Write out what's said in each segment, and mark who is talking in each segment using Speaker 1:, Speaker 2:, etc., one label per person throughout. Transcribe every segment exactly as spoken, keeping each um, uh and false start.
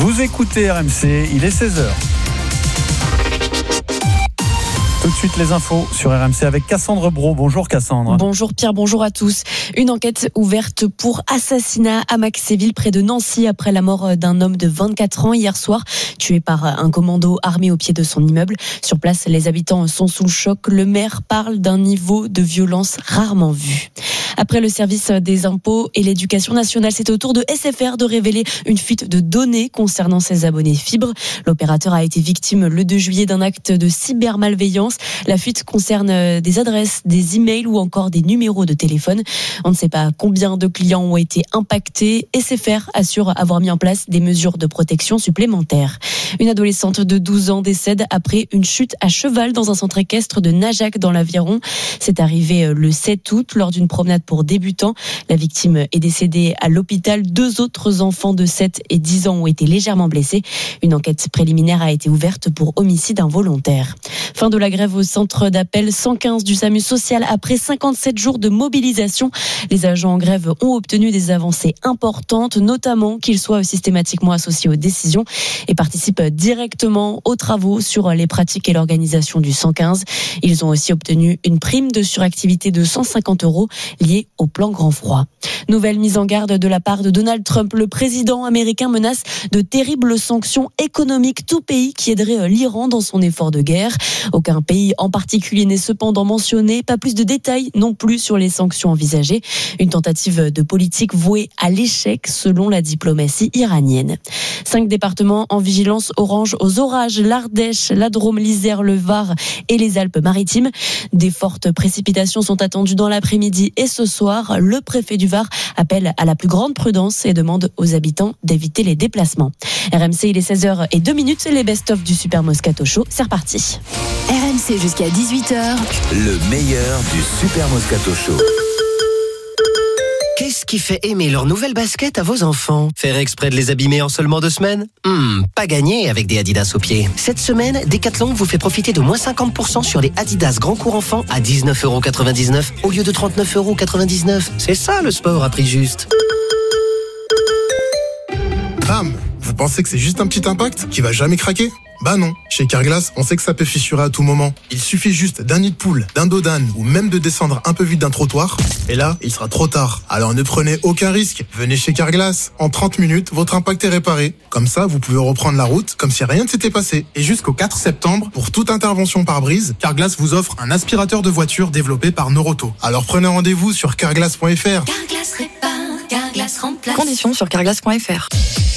Speaker 1: Vous écoutez R M C, il est seize heures. Tout de suite les infos sur R M C avec Cassandre Brault. Bonjour Cassandre.
Speaker 2: Bonjour Pierre, bonjour à tous. Une enquête ouverte pour assassinat à Maxéville près de Nancy après la mort d'un homme de vingt-quatre ans hier soir, tué par un commando armé au pied de son immeuble. Sur place, les habitants sont sous le choc. Le maire parle d'un niveau de violence rarement vu. Après le service des impôts et l'éducation nationale, c'est au tour de S F R de révéler une fuite de données concernant ses abonnés Fibre. L'opérateur a été victime le deux juillet d'un acte de cybermalveillance. La fuite concerne des adresses, des emails ou encore des numéros de téléphone. On ne sait pas combien de clients ont été impactés. S F R assure avoir mis en place des mesures de protection supplémentaires. Une adolescente de douze ans décède après une chute à cheval dans un centre équestre de Najac dans l'Aveyron. C'est arrivé le sept août lors d'une promenade pour débutants. La victime est décédée à l'hôpital. Deux autres enfants de sept et dix ans ont été légèrement blessés. Une enquête préliminaire a été ouverte pour homicide involontaire. Fin de la grève au centre d'appel cent quinze du SAMU social après cinquante-sept jours de mobilisation. Les agents en grève ont obtenu des avancées importantes, notamment qu'ils soient systématiquement associés aux décisions et participent directement aux travaux sur les pratiques et l'organisation du cent quinze. Ils ont aussi obtenu une prime de suractivité de cent cinquante euros liée au plan grand froid. Nouvelle mise en garde de la part de Donald Trump. Le président américain menace de terribles sanctions économiques, tout pays qui aiderait l'Iran dans son effort de guerre. Aucun pays en particulier n'est cependant mentionné. Pas plus de détails non plus sur les sanctions envisagées. Une tentative de politique vouée à l'échec selon la diplomatie iranienne. Cinq départements en vigilance orange aux orages. L'Ardèche, la Drôme, l'Isère, le Var et les Alpes-Maritimes. Des fortes précipitations sont attendues dans l'après-midi et ce soir. Le préfet du Var appelle à la plus grande prudence et demande aux habitants d'éviter les déplacements. R M C, il est seize heures zéro deux minutes. Les best-of du Super Moscato Show, c'est reparti.
Speaker 3: R M C jusqu'à dix-huit heures.
Speaker 4: Le meilleur du Super Moscato Show.
Speaker 5: Qu'est-ce qui fait aimer leur nouvelle basket à vos enfants? Faire exprès de les abîmer en seulement deux semaines? Hmm, pas gagné avec des Adidas aux pieds. Cette semaine, Decathlon vous fait profiter de moins cinquante pour cent sur les Adidas Grand Court Enfant à dix-neuf euros quatre-vingt-dix-neuf au lieu de trente-neuf euros quatre-vingt-dix-neuf. C'est ça le sport à prix juste.
Speaker 6: Bam! Vous pensez que c'est juste un petit impact qui va jamais craquer? Bah non. Chez Carglass, on sait que ça peut fissurer à tout moment. Il suffit juste d'un nid de poule, d'un dos d'âne ou même de descendre un peu vite d'un trottoir. Et là, il sera trop tard. Alors ne prenez aucun risque. Venez chez Carglass. En trente minutes, votre impact est réparé. Comme ça, vous pouvez reprendre la route comme si rien ne s'était passé. Et jusqu'au quatre septembre, pour toute intervention par brise, Carglass vous offre un aspirateur de voiture développé par Noroto. Alors prenez rendez-vous sur carglass point f r.
Speaker 3: Carglass répare, Carglass remplace.
Speaker 7: Conditions sur carglass point f r.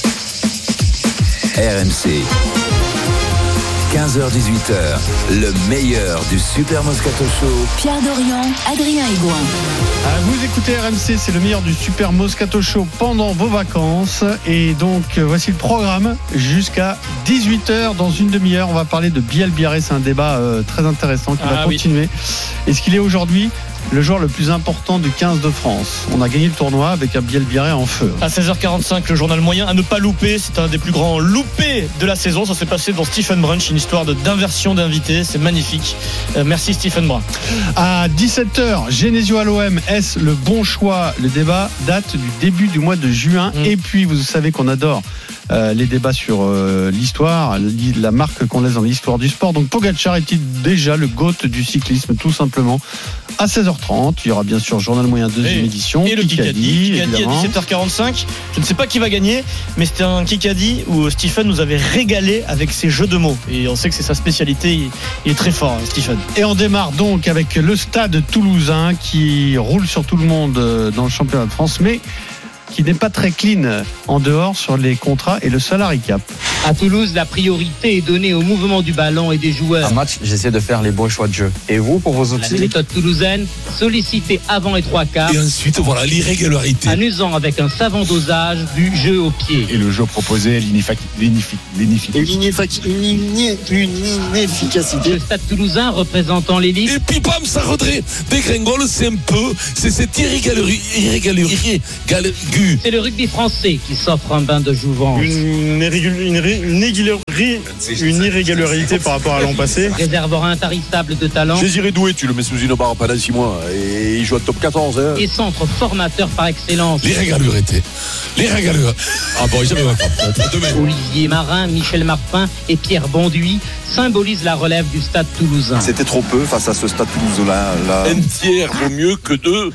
Speaker 4: R M C, quinze heures dix-huit heures, le meilleur du Super Moscato Show.
Speaker 3: Pierre Dorian, Adrien Aigouin.
Speaker 1: Ah, vous écoutez R M C, c'est le meilleur du Super Moscato Show pendant vos vacances. Et donc, voici le programme jusqu'à dix-huit heures. Dans une demi-heure, on va parler de Biel Biarré. C'est un débat euh, très intéressant qui ah, va continuer. Oui. Est-ce qu'il est aujourd'hui le joueur le plus important du quinze de France? On a gagné le tournoi avec un Biel Biarré en feu.
Speaker 8: À seize heures quarante-cinq, le journal moyen à ne pas louper. C'est un des plus grands loupés de la saison. Ça s'est passé dans Stephen Brunch, une histoire de, d'inversion d'invités. C'est magnifique. Euh, merci Stephen Brun.
Speaker 1: À dix-sept heures, Genesio à l'O M. Est-ce le bon choix? Le débat date du début du mois de juin. Mmh. Et puis, vous savez qu'on adore Euh, les débats sur euh, l'histoire, la marque qu'on laisse dans l'histoire du sport. Donc Pogacar est-il déjà le GOAT du cyclisme, tout simplement? À seize heures trente, il y aura bien sûr Journal Moyen deuxième
Speaker 8: et,
Speaker 1: édition.
Speaker 8: Et le Kikadi, Kikadi à dix-sept heures quarante-cinq. Je ne sais pas qui va gagner, mais c'était un Kikadi où Stephen nous avait régalé avec ses jeux de mots. Et on sait que c'est sa spécialité, il, il est très fort, Stephen.
Speaker 1: Et on démarre donc avec le Stade Toulousain qui roule sur tout le monde dans le championnat de France, mais qui n'est pas très clean en dehors sur les contrats et le salary cap.
Speaker 9: À Toulouse, la priorité est donnée au mouvement du ballon et des joueurs.
Speaker 10: Un match, j'essaie de faire les bons choix de jeu. Et vous, pour vos outils?
Speaker 9: La méthode toulousaine, sollicitée avant les trois quarts.
Speaker 11: Et ensuite, voilà l'irrégularité.
Speaker 9: En usant avec un savant dosage du jeu au pied.
Speaker 12: Et le jeu proposé, l'inefficacité.
Speaker 9: Le Stade Toulousain représentant l'élite.
Speaker 11: Et puis bam, ça redresse. Dégringole, c'est un peu, c'est cette irrégularité.
Speaker 9: C'est le rugby français qui s'offre un bain de jouvence.
Speaker 8: Une, irrégul- une une, irrégularité, une irrégularité par rapport à l'an passé.
Speaker 9: Réservoir intarissable de talent.
Speaker 11: Désiré Doué, tu le mets sous une barre pendant six mois et il joue à top quatorze. Hein.
Speaker 9: Et centre formateur par excellence.
Speaker 11: L'irrégularité. L'irrégularité. Ah bon, jamais ma femme.
Speaker 9: Olivier Marin, Michel Martin et Pierre Bonduit symbolisent la relève du Stade Toulousain.
Speaker 7: C'était trop peu face à ce Stade Toulousain là.
Speaker 11: Un tiers vaut mieux que deux.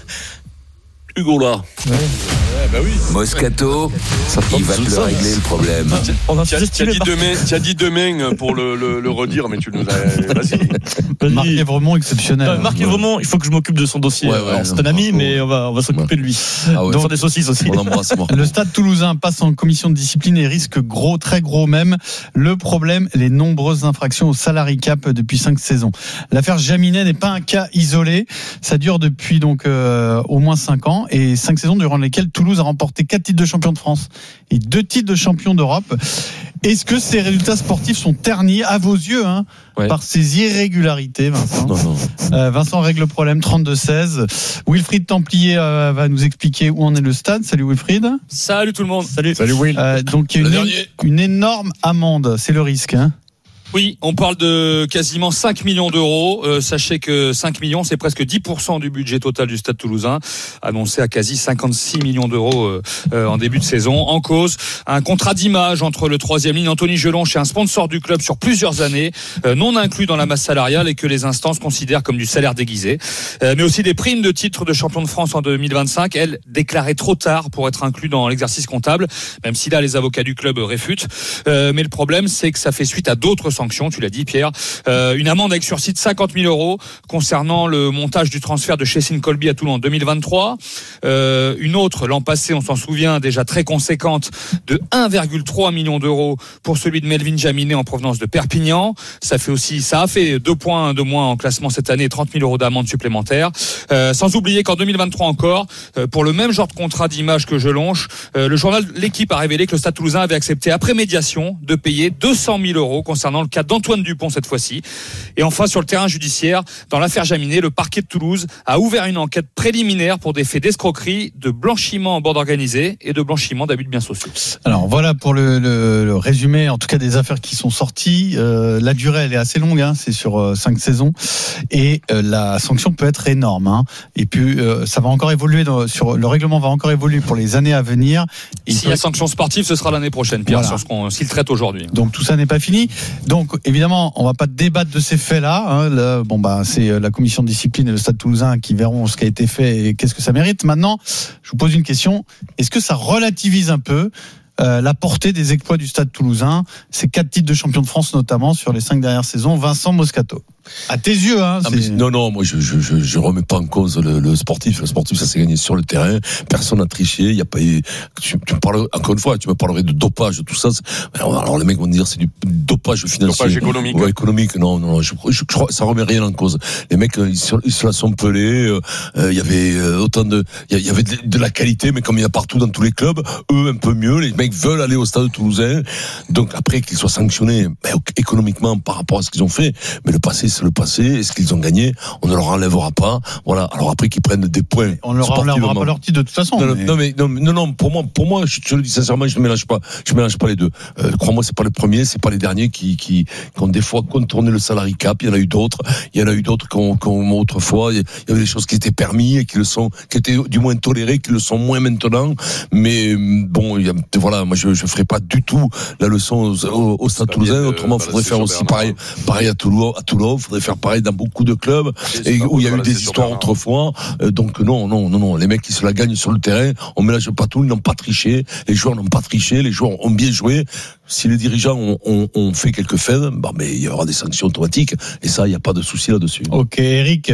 Speaker 11: Hugo là. Ouais.
Speaker 4: Bah oui. Moscato, il va te le régler le problème.
Speaker 11: Tu as dit demain, tu as dit demain pour le, le, le redire, mais tu nous as. Vas-y.
Speaker 1: Marc est vraiment exceptionnel.
Speaker 8: Euh, Marc est vraiment, il faut que je m'occupe de son dossier. Ouais, ouais, c'est un ami, mais on va, on va s'occuper ouais. de lui. Ah ouais. Donc, des saucisses aussi.
Speaker 1: On embrasse, le Stade Toulousain passe en commission de discipline et risque gros, très gros même. Le problème, les nombreuses infractions au salary cap depuis cinq saisons. L'affaire Jaminet n'est pas un cas isolé. Ça dure depuis donc euh, au moins cinq ans et cinq saisons durant lesquelles Toulouse a remporté quatre titres de champion de France et deux titres de champion d'Europe. Est-ce que ces résultats sportifs sont ternis à vos yeux hein, ouais. par ces irrégularités, Vincent? Non, non. Euh, Vincent règle le problème, trente-deux seize. Wilfried Templier euh, va nous expliquer où en est le stade. Salut Wilfried.
Speaker 13: Salut tout le monde.
Speaker 1: Salut. Salut Will. Euh, donc il y a une, une énorme amende, c'est le risque. Hein.
Speaker 13: Oui, on parle de quasiment cinq millions d'euros. Euh, sachez que cinq millions, c'est presque dix pour cent du budget total du Stade Toulousain, annoncé à quasi cinquante-six millions d'euros euh, euh, en début de saison. En cause, un contrat d'image entre le troisième ligne Anthony Gelonche et un sponsor du club sur plusieurs années, euh, non inclus dans la masse salariale et que les instances considèrent comme du salaire déguisé. Euh, mais aussi des primes de titre de champion de France en deux mille vingt-cinq, elles déclarées trop tard pour être inclus dans l'exercice comptable, même si là les avocats du club réfutent. Euh, mais le problème, c'est que ça fait suite à d'autres sanctions, tu l'as dit Pierre, euh, une amende avec sursis de cinquante mille euros concernant le montage du transfert de Chessine Colby à Toulon en deux mille vingt-trois, euh, une autre l'an passé, on s'en souvient, déjà très conséquente, de un virgule trois million d'euros pour celui de Melvin Jaminet en provenance de Perpignan. Ça fait aussi, ça a fait deux points de moins en classement cette année et trente mille euros d'amende supplémentaire. Euh, sans oublier qu'en deux mille vingt-trois encore, euh, pour le même genre de contrat d'image que Gelonche, euh, le journal L'Équipe a révélé que le Stade Toulousain avait accepté après médiation de payer deux cent mille euros concernant le cas d'Antoine Dupont cette fois-ci. Et enfin, sur le terrain judiciaire, dans l'affaire Jaminet, le parquet de Toulouse a ouvert une enquête préliminaire pour des faits d'escroquerie, de blanchiment en bande organisée et de blanchiment d'abus de biens sociaux.
Speaker 1: Alors voilà pour le, le, le résumé, en tout cas des affaires qui sont sorties. Euh, la durée, elle est assez longue, hein, c'est sur euh, cinq saisons, et euh, la sanction peut être énorme. Hein. Et puis euh, ça va encore évoluer, dans, sur le règlement va encore évoluer pour les années à venir.
Speaker 13: S'il y a sanction sportive, ce sera l'année prochaine, Pierre, voilà. sur ce qu'on s'il traite aujourd'hui.
Speaker 1: Donc tout ça n'est pas fini. Donc évidemment, on va pas débattre de ces faits-là. Hein. Là, bon bah c'est la commission de discipline et le Stade Toulousain qui verront ce qui a été fait et qu'est-ce que ça mérite. Maintenant, je vous pose une question. Est-ce que ça relativise un peu euh, la portée des exploits du Stade Toulousain, ces quatre titres de champion de France notamment sur les cinq dernières saisons? Vincent Moscato. À tes yeux, hein.
Speaker 11: Ah, mais, non, non, moi je, je, je, je remets pas en cause le, le sportif. Le sportif, ça s'est gagné sur le terrain. Personne n'a triché. Il y a pas eu. Tu, tu me parles encore une fois. Tu me parlerais de dopage, tout ça. Alors, alors les mecs vont dire c'est du dopage financier.
Speaker 13: Dopage économique.
Speaker 11: Ouais, économique. Non, non, je, je, je crois ça remet rien en cause. Les mecs, ils se, ils se la sont pelés. Euh, il y avait autant de, il y avait de, de la qualité, mais comme il y a partout dans tous les clubs, eux un peu mieux. Les mecs veulent aller au Stade Toulousain. Donc après qu'ils soient sanctionnés, ben, économiquement par rapport à ce qu'ils ont fait, mais le passé, c'est le passé. Est-ce qu'ils ont gagné? On ne leur enlèvera pas. Voilà. Alors après qu'ils prennent des points.
Speaker 1: On ne leur enlèvera pas leur titre de toute façon.
Speaker 11: Non, mais... non, mais non, non, non. Pour moi, pour moi, je te le dis sincèrement, je ne mélange pas. Je mélange pas les deux. Euh, crois-moi, c'est pas les premiers, c'est pas les derniers qui, qui, qui ont des fois contourné le salary cap. Il y en a eu d'autres. Il y en a eu d'autres qui ont, qui ont autrefois. Il y avait des choses qui étaient permis et qui le sont, qui étaient du moins tolérées, qui le sont moins maintenant. Mais bon, il y a, voilà, moi, je, je ferai pas du tout la leçon au, au Stade Toulousain. Autrement, il faudrait faire aussi pareil, pareil à Toulon, à Toulon. Il faudrait faire pareil dans beaucoup de clubs et où il y a eu des histoires autrefois. Euh, donc non, non, non, non. Les mecs qui se la gagnent sur le terrain, on mélange pas tout. Ils n'ont pas triché. Les joueurs n'ont pas triché. Les joueurs ont bien joué. Si les dirigeants ont, ont, ont fait quelques faits, bah, mais il y aura des sanctions automatiques. Et ça, il n'y a pas de souci là-dessus.
Speaker 1: Ok, Eric.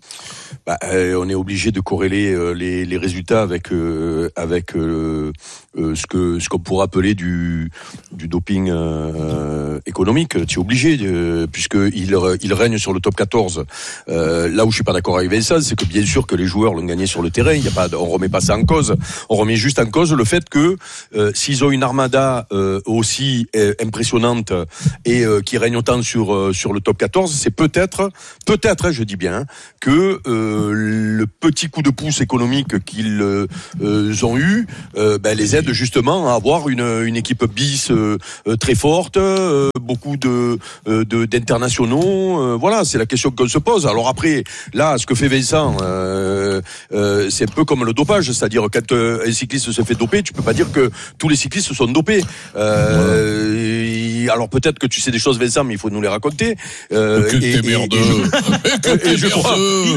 Speaker 14: Bah, euh, on est obligé de corréler euh, les, les résultats avec euh, avec euh, euh, ce que ce qu'on pourrait appeler du du doping euh, économique. Tu es obligé, euh, puisque il il règne sur le top quatorze. Euh, là où je suis pas d'accord avec Vincent, c'est que bien sûr que les joueurs l'ont gagné sur le terrain. Il y a pas, on remet pas ça en cause. On remet juste en cause le fait que euh, s'ils ont une armada euh, aussi euh, impressionnante et euh, qui règne autant sur euh, sur le top quatorze, c'est peut-être peut-être, hein, je dis bien, que euh, le, le petit coup de pouce économique qu'ils euh, ont eu euh, ben, les aide justement à avoir une, une équipe bis euh, très forte, euh, beaucoup de, euh, de d'internationaux. Euh, voilà, c'est la question qu'on se pose. Alors après, là, ce que fait Vincent, euh, euh, c'est un peu comme le dopage, c'est-à-dire quand euh, un cycliste se fait doper, tu peux pas dire que tous les cyclistes sont dopés. Euh, alors peut-être que tu sais des choses, Vincent, mais il faut nous les raconter. Euh,
Speaker 11: que t'es merdeux.
Speaker 14: Et je crois.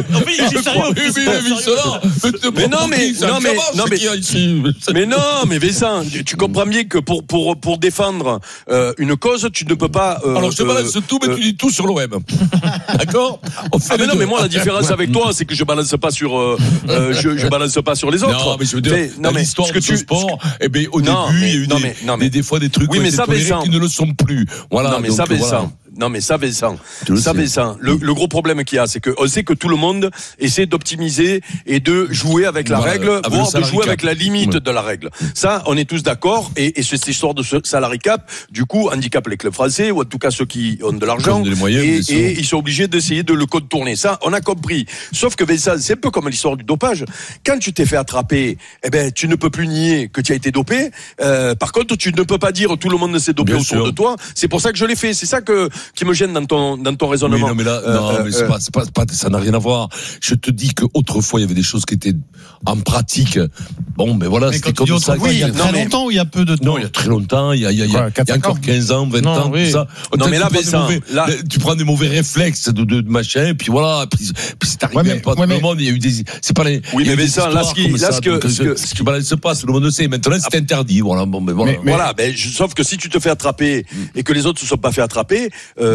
Speaker 14: Mais non, mais non, mais non, mais mais non, mais Vincent, tu comprends bien que pour pour pour défendre euh, une cause, tu ne peux pas. Euh,
Speaker 11: Alors je te balance euh, tout, mais euh, tu dis tout sur le web. D'accord.
Speaker 14: Ah mais non, mais moi la différence avec toi, c'est que je balance pas sur euh, euh, je, je balance pas sur les autres.
Speaker 11: Non, mais je veux dire, mais, non, mais l'histoire de ce sport, eh ben au
Speaker 14: non,
Speaker 11: début,
Speaker 14: mais,
Speaker 11: il y a eu
Speaker 14: non,
Speaker 11: des,
Speaker 14: mais, non,
Speaker 11: des, des fois des trucs
Speaker 14: oui, mais ça,
Speaker 11: qui ne le sont plus. Voilà.
Speaker 14: Non, mais
Speaker 11: donc,
Speaker 14: ça, Vincent.
Speaker 11: Voilà.
Speaker 14: Non mais ça Vincent, ça Vincent, le, le gros problème qu'il y a, c'est qu'on sait que tout le monde essaie d'optimiser et de jouer avec la voilà, règle, avec voire de jouer cap. avec la limite ouais. de la règle. Ça, on est tous d'accord, et, et cette histoire de ce salary cap, du coup, handicape les clubs français, ou en tout cas ceux qui ont de l'argent, moyens, et, et ils sont obligés d'essayer de le contourner. Ça, on a compris. Sauf que Vincent, c'est un peu comme l'histoire du dopage. Quand tu t'es fait attraper, eh ben, tu ne peux plus nier que tu as été dopé. Euh, par contre, tu ne peux pas dire tout le monde s'est dopé Bien autour sûr. de toi. C'est pour ça que je l'ai fait. C'est ça que qui me gêne dans ton dans ton raisonnement.
Speaker 11: Oui, non mais là, euh, non, euh, mais c'est, euh, pas, c'est pas, c'est pas, ça n'a rien à voir. Je te dis que autrefois il y avait des choses qui étaient en pratique. Bon, mais voilà, mais c'était comme ça.
Speaker 1: Oui, il y a très non, longtemps ou il y a peu de temps.
Speaker 11: Non, il y a très longtemps. Il y a, il y a, il y a, il y a encore quinze ans, vingt non, ans, oui. tout ça.
Speaker 14: Non, mais là, mais ça,
Speaker 11: mauvais,
Speaker 14: là,
Speaker 11: tu prends des mauvais réflexes de, de, de machin, et puis voilà. Puis, puis c'est arrivé ouais, mais, pas ouais, tout mais, le monde. Il y a eu des, c'est pas les.
Speaker 14: Oui, mais ça, là, ce qui, là, ce que,
Speaker 11: ce que, ce qui balance pas, tout le monde le sait. Maintenant, c'est interdit. Voilà, bon, mais voilà.
Speaker 14: Voilà, ben, sauf que si tu te fais attraper et que les autres se sont pas fait attraper,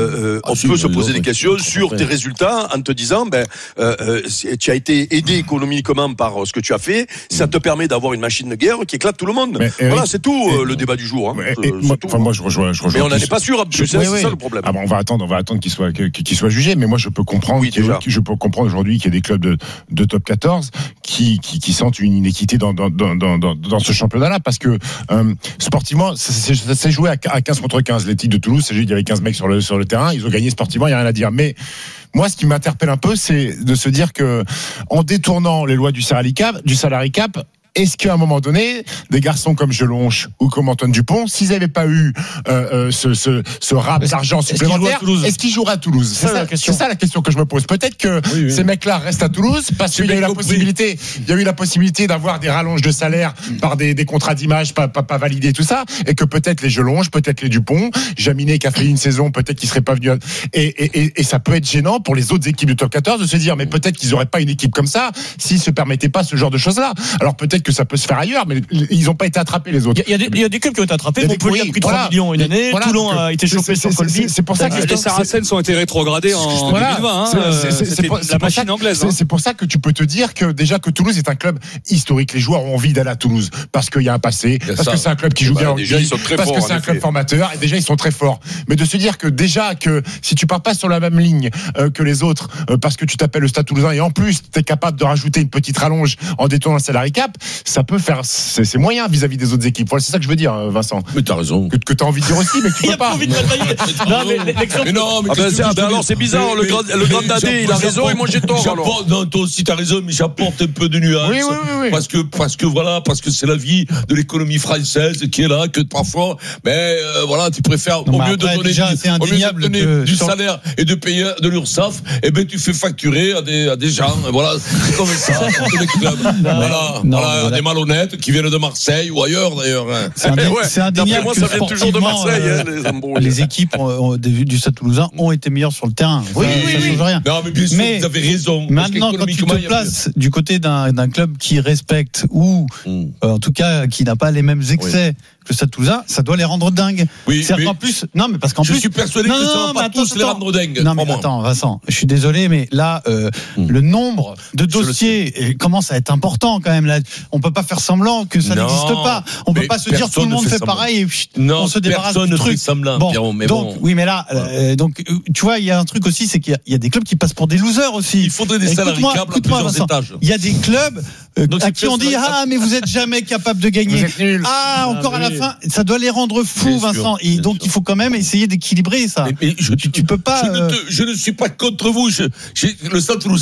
Speaker 14: on peut se poser des questions sur tes résultats en te disant ben euh, euh, tu as été aidé économiquement par ce que tu as fait, ça te permet d'avoir une machine de guerre qui éclate tout le monde. Mais, voilà, c'est tout euh, le débat du jour. Hein.
Speaker 12: Et, et, moi, enfin, moi je rejoins, je rejoins.
Speaker 14: Mais on n'en est pas sûr. Je, c'est, oui, c'est oui. ça le problème.
Speaker 12: Ah bon, on va attendre, on va attendre qu'il soit qu'il soit jugé. Mais moi je peux comprendre, oui, je peux comprendre aujourd'hui qu'il y a des clubs de, de top quatorze qui, qui qui sentent une inéquité dans dans dans dans, dans, dans ce championnat-là parce que euh, sportivement ça, ça s'est joué à quinze contre quinze. Les Tigres de Toulouse, c'est il y avait quinze mecs sur le sur le terrain, ils ont gagné sportivement, il y a rien à dire. Mais moi, ce qui m'interpelle un peu, c'est de se dire que, en détournant les lois du salary cap, du salary cap, est-ce qu'à un moment donné, des garçons comme Jelonche ou comme Antoine Dupont, s'ils n'avaient pas eu euh, euh, ce, ce, ce rap est-ce, d'argent supplémentaire, est-ce, est-ce qu'ils joueraient à Toulouse ? C'est, c'est, ça, c'est ça la question que je me pose. Peut-être que oui, oui. ces mecs-là restent à Toulouse parce qu'il y a eu la possibilité, il y a eu la possibilité d'avoir des rallonges de salaire par des, des contrats d'image pas, pas, pas validés, tout ça, et que peut-être les Jelonche, peut-être les Dupont, Jaminet qui a fait une saison, peut-être qu'ils seraient pas venus. À... Et, et, et, et ça peut être gênant pour les autres équipes du top quatorze de se dire, mais peut-être qu'ils n'auraient pas une équipe comme ça s'ils se permettaient pas ce genre de choses-là. Alors peut-être que ça peut se faire ailleurs, mais ils n'ont pas été attrapés les autres.
Speaker 8: Il y, y, y a des clubs qui ont été attrapés. Montpellier a pris trois voilà. millions une année. Voilà. Toulon a été chopé sur Colby.
Speaker 13: C'est pour ça que les Saracens ont été rétrogradés en voilà. deux mille vingt. Hein. C'est, c'est, c'est pour, la machine anglaise.
Speaker 12: C'est, hein. c'est pour ça que tu peux te dire que déjà que Toulouse est un club historique. Les joueurs ont envie d'aller à Toulouse parce qu'il y a un passé, parce ça. que c'est un club qui joue bah, bien,
Speaker 14: déjà, ils sont très
Speaker 12: parce
Speaker 14: forts,
Speaker 12: que c'est un club formateur. Et déjà ils sont très forts. Mais de se dire que déjà que si tu pars pas sur la même ligne euh, que les autres, euh, parce que tu t'appelles le Stade Toulousain et en plus tu es capable de rajouter une petite rallonge en détournant le salary cap, ça peut faire c'est, c'est moyen vis-à-vis des autres équipes. Voilà, c'est ça que je veux dire, Vincent.
Speaker 11: Mais t'as raison.
Speaker 12: Que, que t'as envie de dire aussi, mais que tu peux pas.
Speaker 8: Il y a pas envie de non, mais l'exemple.
Speaker 11: Mais non, mais,
Speaker 14: ah ben, c'est, ben alors c'est bizarre. Mais, le grand, le grand dadé, il a raison et moi j'ai tort. Alors.
Speaker 11: Non, toi aussi t'as raison, mais j'apporte un peu de nuance.
Speaker 12: Oui, oui, oui, oui.
Speaker 11: Parce que, parce que voilà, parce que c'est la vie de l'économie française qui est là, que parfois, mais euh, voilà, tu préfères
Speaker 1: non,
Speaker 11: au mieux
Speaker 1: après,
Speaker 11: de donner,
Speaker 1: déjà,
Speaker 11: du, au mieux de donner que du salaire et de payer de l'URSSAF, et ben tu fais facturer à des à des gens. Voilà, c'est comme ça. Tous les clubs. Voilà,
Speaker 1: non,
Speaker 11: voilà, voilà, des malhonnêtes qui viennent de Marseille ou ailleurs d'ailleurs.
Speaker 1: C'est, indé- ouais, c'est indéniable
Speaker 14: moi,
Speaker 1: que
Speaker 14: ça vient toujours de Marseille.
Speaker 1: Euh,
Speaker 14: hein, les,
Speaker 1: les équipes ont, du, du Stade Toulousain ont été meilleures sur le terrain.
Speaker 11: Oui,
Speaker 1: ça,
Speaker 11: oui,
Speaker 1: ça
Speaker 11: oui.
Speaker 1: change rien.
Speaker 11: Non, mais bien sûr,
Speaker 1: mais
Speaker 11: vous avez raison.
Speaker 1: Maintenant, quand tu te places du côté d'un, d'un club qui respecte ou, mm. euh, en tout cas, qui n'a pas les mêmes excès. Oui. Que le Stade Toulousain, ça doit les rendre dingues.
Speaker 11: Oui,
Speaker 1: c'est-à-dire qu'en plus, non, mais parce qu'en
Speaker 11: je
Speaker 1: plus,
Speaker 11: je suis persuadé non, que ça va pas
Speaker 1: attends,
Speaker 11: tous les rendre dingues.
Speaker 1: Non, mais attends, Vincent, je suis désolé, mais là, euh, mm. le nombre de dossiers commence à être important quand même. Là, on peut pas faire semblant que ça non, n'existe pas. On peut pas se dire tout le monde fait semblant. Pareil et pff,
Speaker 11: non,
Speaker 1: on se débarrasse
Speaker 11: du
Speaker 1: truc.
Speaker 11: Semblant,
Speaker 1: bon,
Speaker 11: Pierrot, mais
Speaker 1: donc,
Speaker 11: bon.
Speaker 1: oui, mais là, euh, donc, tu vois, il y a un truc aussi, c'est qu'il y a, il y a des clubs qui passent pour des losers aussi.
Speaker 11: Il faudrait des salariés à plusieurs Vincent, étages.
Speaker 1: Il y a des clubs euh, à qui on dit ah mais vous êtes jamais capable de gagner. Ah encore à la fin, ça doit les rendre fous, Vincent. Et donc il faut quand même essayer d'équilibrer ça.
Speaker 11: Mais, mais je,
Speaker 1: tu, tu peux pas.
Speaker 11: Je, euh... ne te, je ne suis pas contre vous. Je, je, le Stade Toulousain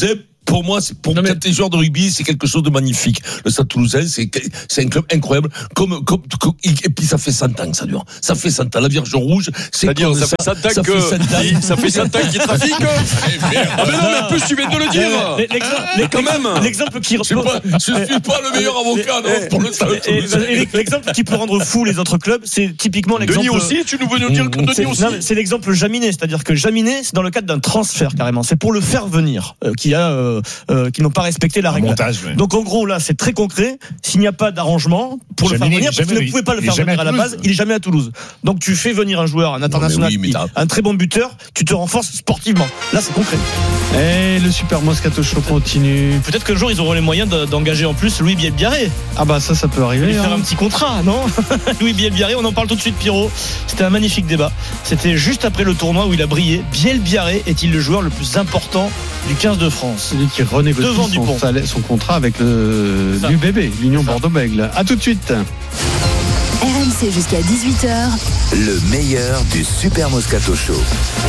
Speaker 11: pour moi, c'est, pour
Speaker 8: mais...
Speaker 11: tes joueurs de rugby, c'est quelque chose de magnifique. Le Stade Toulousain, c'est, c'est un club incroyable. Comme, comme, comme, et puis ça fait cent ans que ça dure. Ça fait cent ans. La Vierge Rouge, c'est
Speaker 14: C'est-à-dire, ça, ça fait cent ans
Speaker 11: ça
Speaker 14: que,
Speaker 11: fait cent ans.
Speaker 14: ça fait cent ans qu'il trafique. Ah, mais non, mais en plus, tu viens de le dire.
Speaker 8: L'exemple,
Speaker 14: mais quand même.
Speaker 8: L'exemple qui.
Speaker 11: Je suis pas, je suis pas le meilleur avocat, non, pour le Stade Toulousain.
Speaker 8: L'exemple qui peut rendre fou les autres clubs, c'est typiquement l'exemple.
Speaker 14: Denis aussi, tu nous veux nous dire que Denis aussi.
Speaker 8: Non, c'est l'exemple Jaminet, c'est-à-dire que Jaminet, c'est dans le cadre d'un transfert carrément. C'est pour le faire venir, euh, qui a, euh, euh, qui n'ont pas respecté la règle.
Speaker 12: Montage, ouais.
Speaker 8: Donc en gros là, c'est très concret. S'il n'y a pas d'arrangement pour
Speaker 12: Jaminet,
Speaker 8: le faire venir, parce que vous ne pouvez pas le faire venir à, à la base, il est jamais à Toulouse. Donc tu fais venir un joueur, un international,
Speaker 11: oui,
Speaker 8: un très bon buteur, tu te renforces sportivement. Là, c'est concret.
Speaker 1: Et le Super Moscato Show continue.
Speaker 8: Peut-être que le jour ils auront les moyens d'engager en plus Louis Bielbiarré.
Speaker 1: Ah bah ça, ça peut arriver.
Speaker 8: Lui
Speaker 1: hein.
Speaker 8: faire un petit contrat, non? Louis Bielbiarré, on en parle tout de suite, Pierrot. C'était un magnifique débat. C'était juste après le tournoi où il a brillé. Bielbiarré est-il le joueur le plus important du quinze de France?
Speaker 1: Celui qui renégocie
Speaker 8: Devant
Speaker 1: son,
Speaker 8: Dupont.
Speaker 1: salaire, son contrat avec le l'U B B, l'Union Bordeaux-Bègles. A tout de suite.
Speaker 3: R M C jusqu'à dix-huit heures.
Speaker 4: Le meilleur du Super Moscato Show.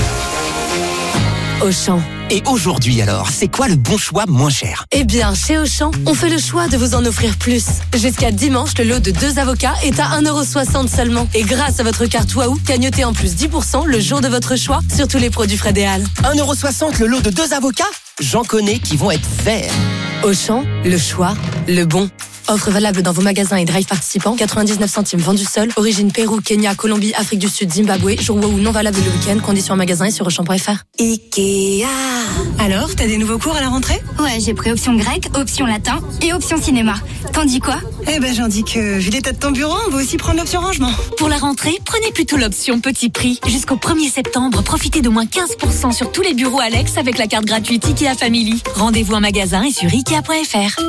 Speaker 5: Auchan. Et aujourd'hui alors, c'est quoi le bon choix moins cher?
Speaker 15: Eh bien, chez Auchan, on fait le choix de vous en offrir plus. Jusqu'à dimanche, le lot de deux avocats est à un euro soixante seulement. Et grâce à votre carte Waouh, cagnotez en plus dix pour cent le jour de votre choix sur tous les produits Frédéal.
Speaker 5: un euro soixante le lot de deux avocats? J'en connais qui vont être verts.
Speaker 15: Auchan, le choix, le bon. Offre valable dans vos magasins et drive participants. quatre-vingt-dix-neuf centimes vendu seul. Origine Pérou, Kenya, Colombie, Afrique du Sud, Zimbabwe. Jour Waouh non valable le week-end. Conditions en magasin et sur auchan point f r.
Speaker 16: Ikea. Alors, t'as des nouveaux cours à la rentrée?
Speaker 17: Ouais, j'ai pris option grec, option latin et option cinéma. T'en dis quoi?
Speaker 16: Eh ben, j'en dis que, vu l'état de ton bureau, on va aussi prendre l'option rangement.
Speaker 18: Pour la rentrée, prenez plutôt l'option petit prix. Jusqu'au premier septembre, profitez de moins quinze pour cent sur tous les bureaux Alex avec la carte gratuite Ikea Family. Rendez-vous en magasin et sur ikea point f r.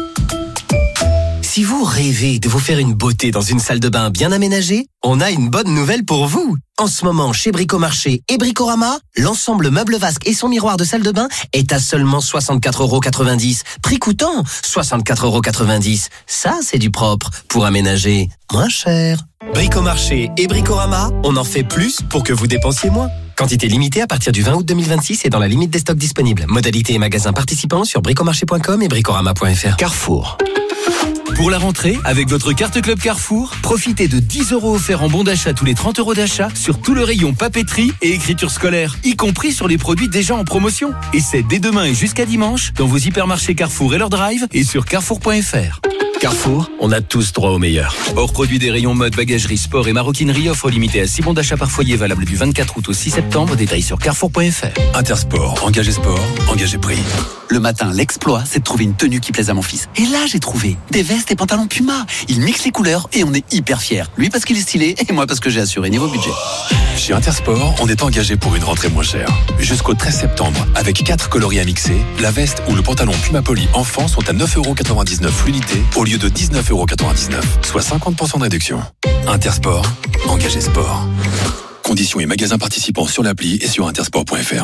Speaker 5: Si vous rêvez de vous faire une beauté dans une salle de bain bien aménagée, on a une bonne nouvelle pour vous. En ce moment, chez Bricomarché et Bricorama, l'ensemble meuble vasque et son miroir de salle de bain est à seulement soixante-quatre euros quatre-vingt-dix. Prix coûtant soixante-quatre euros quatre-vingt-dix. Ça, c'est du propre pour aménager moins cher. Bricomarché et Bricorama, on en fait plus pour que vous dépensiez moins. Quantité limitée à partir du vingt août deux mille vingt-six et dans la limite des stocks disponibles. Modalité et magasins participants sur bricomarché point com et bricorama point f r.
Speaker 19: Carrefour. Pour la rentrée, avec votre carte Club Carrefour, profitez de dix euros offerts en bon d'achat tous les trente euros d'achat sur tout le rayon papeterie et écriture scolaire, y compris sur les produits déjà en promotion. Et c'est dès demain et jusqu'à dimanche dans vos hypermarchés Carrefour et leur drive et sur carrefour point f r. Carrefour, on a tous droit au meilleur. Hors produit des rayons mode, bagagerie, sport et maroquinerie, offre limitée à six bons d'achat par foyer valable du vingt-quatre août au six septembre. Détails sur carrefour point f r. Intersport, engagé sport, engagé prix. Le matin, l'exploit, c'est de trouver une tenue qui plaise à mon fils. Et là, j'ai trouvé des vestes et pantalons Puma. Il mixe les couleurs et on est hyper fiers. Lui parce qu'il est stylé et moi parce que j'ai assuré niveau budget.
Speaker 20: Chez Intersport, on est engagé pour une rentrée moins chère. Jusqu'au treize septembre, avec quatre coloris à mixer, la veste ou le pantalon Puma Poly enfant sont à neuf euros quatre-vingt-dix-neuf l'unité au lieu de dix-neuf euros quatre-vingt-dix-neuf, soit cinquante pour cent de réduction. Intersport, engagé sport. Conditions et magasins participants sur l'appli et sur intersport point f r.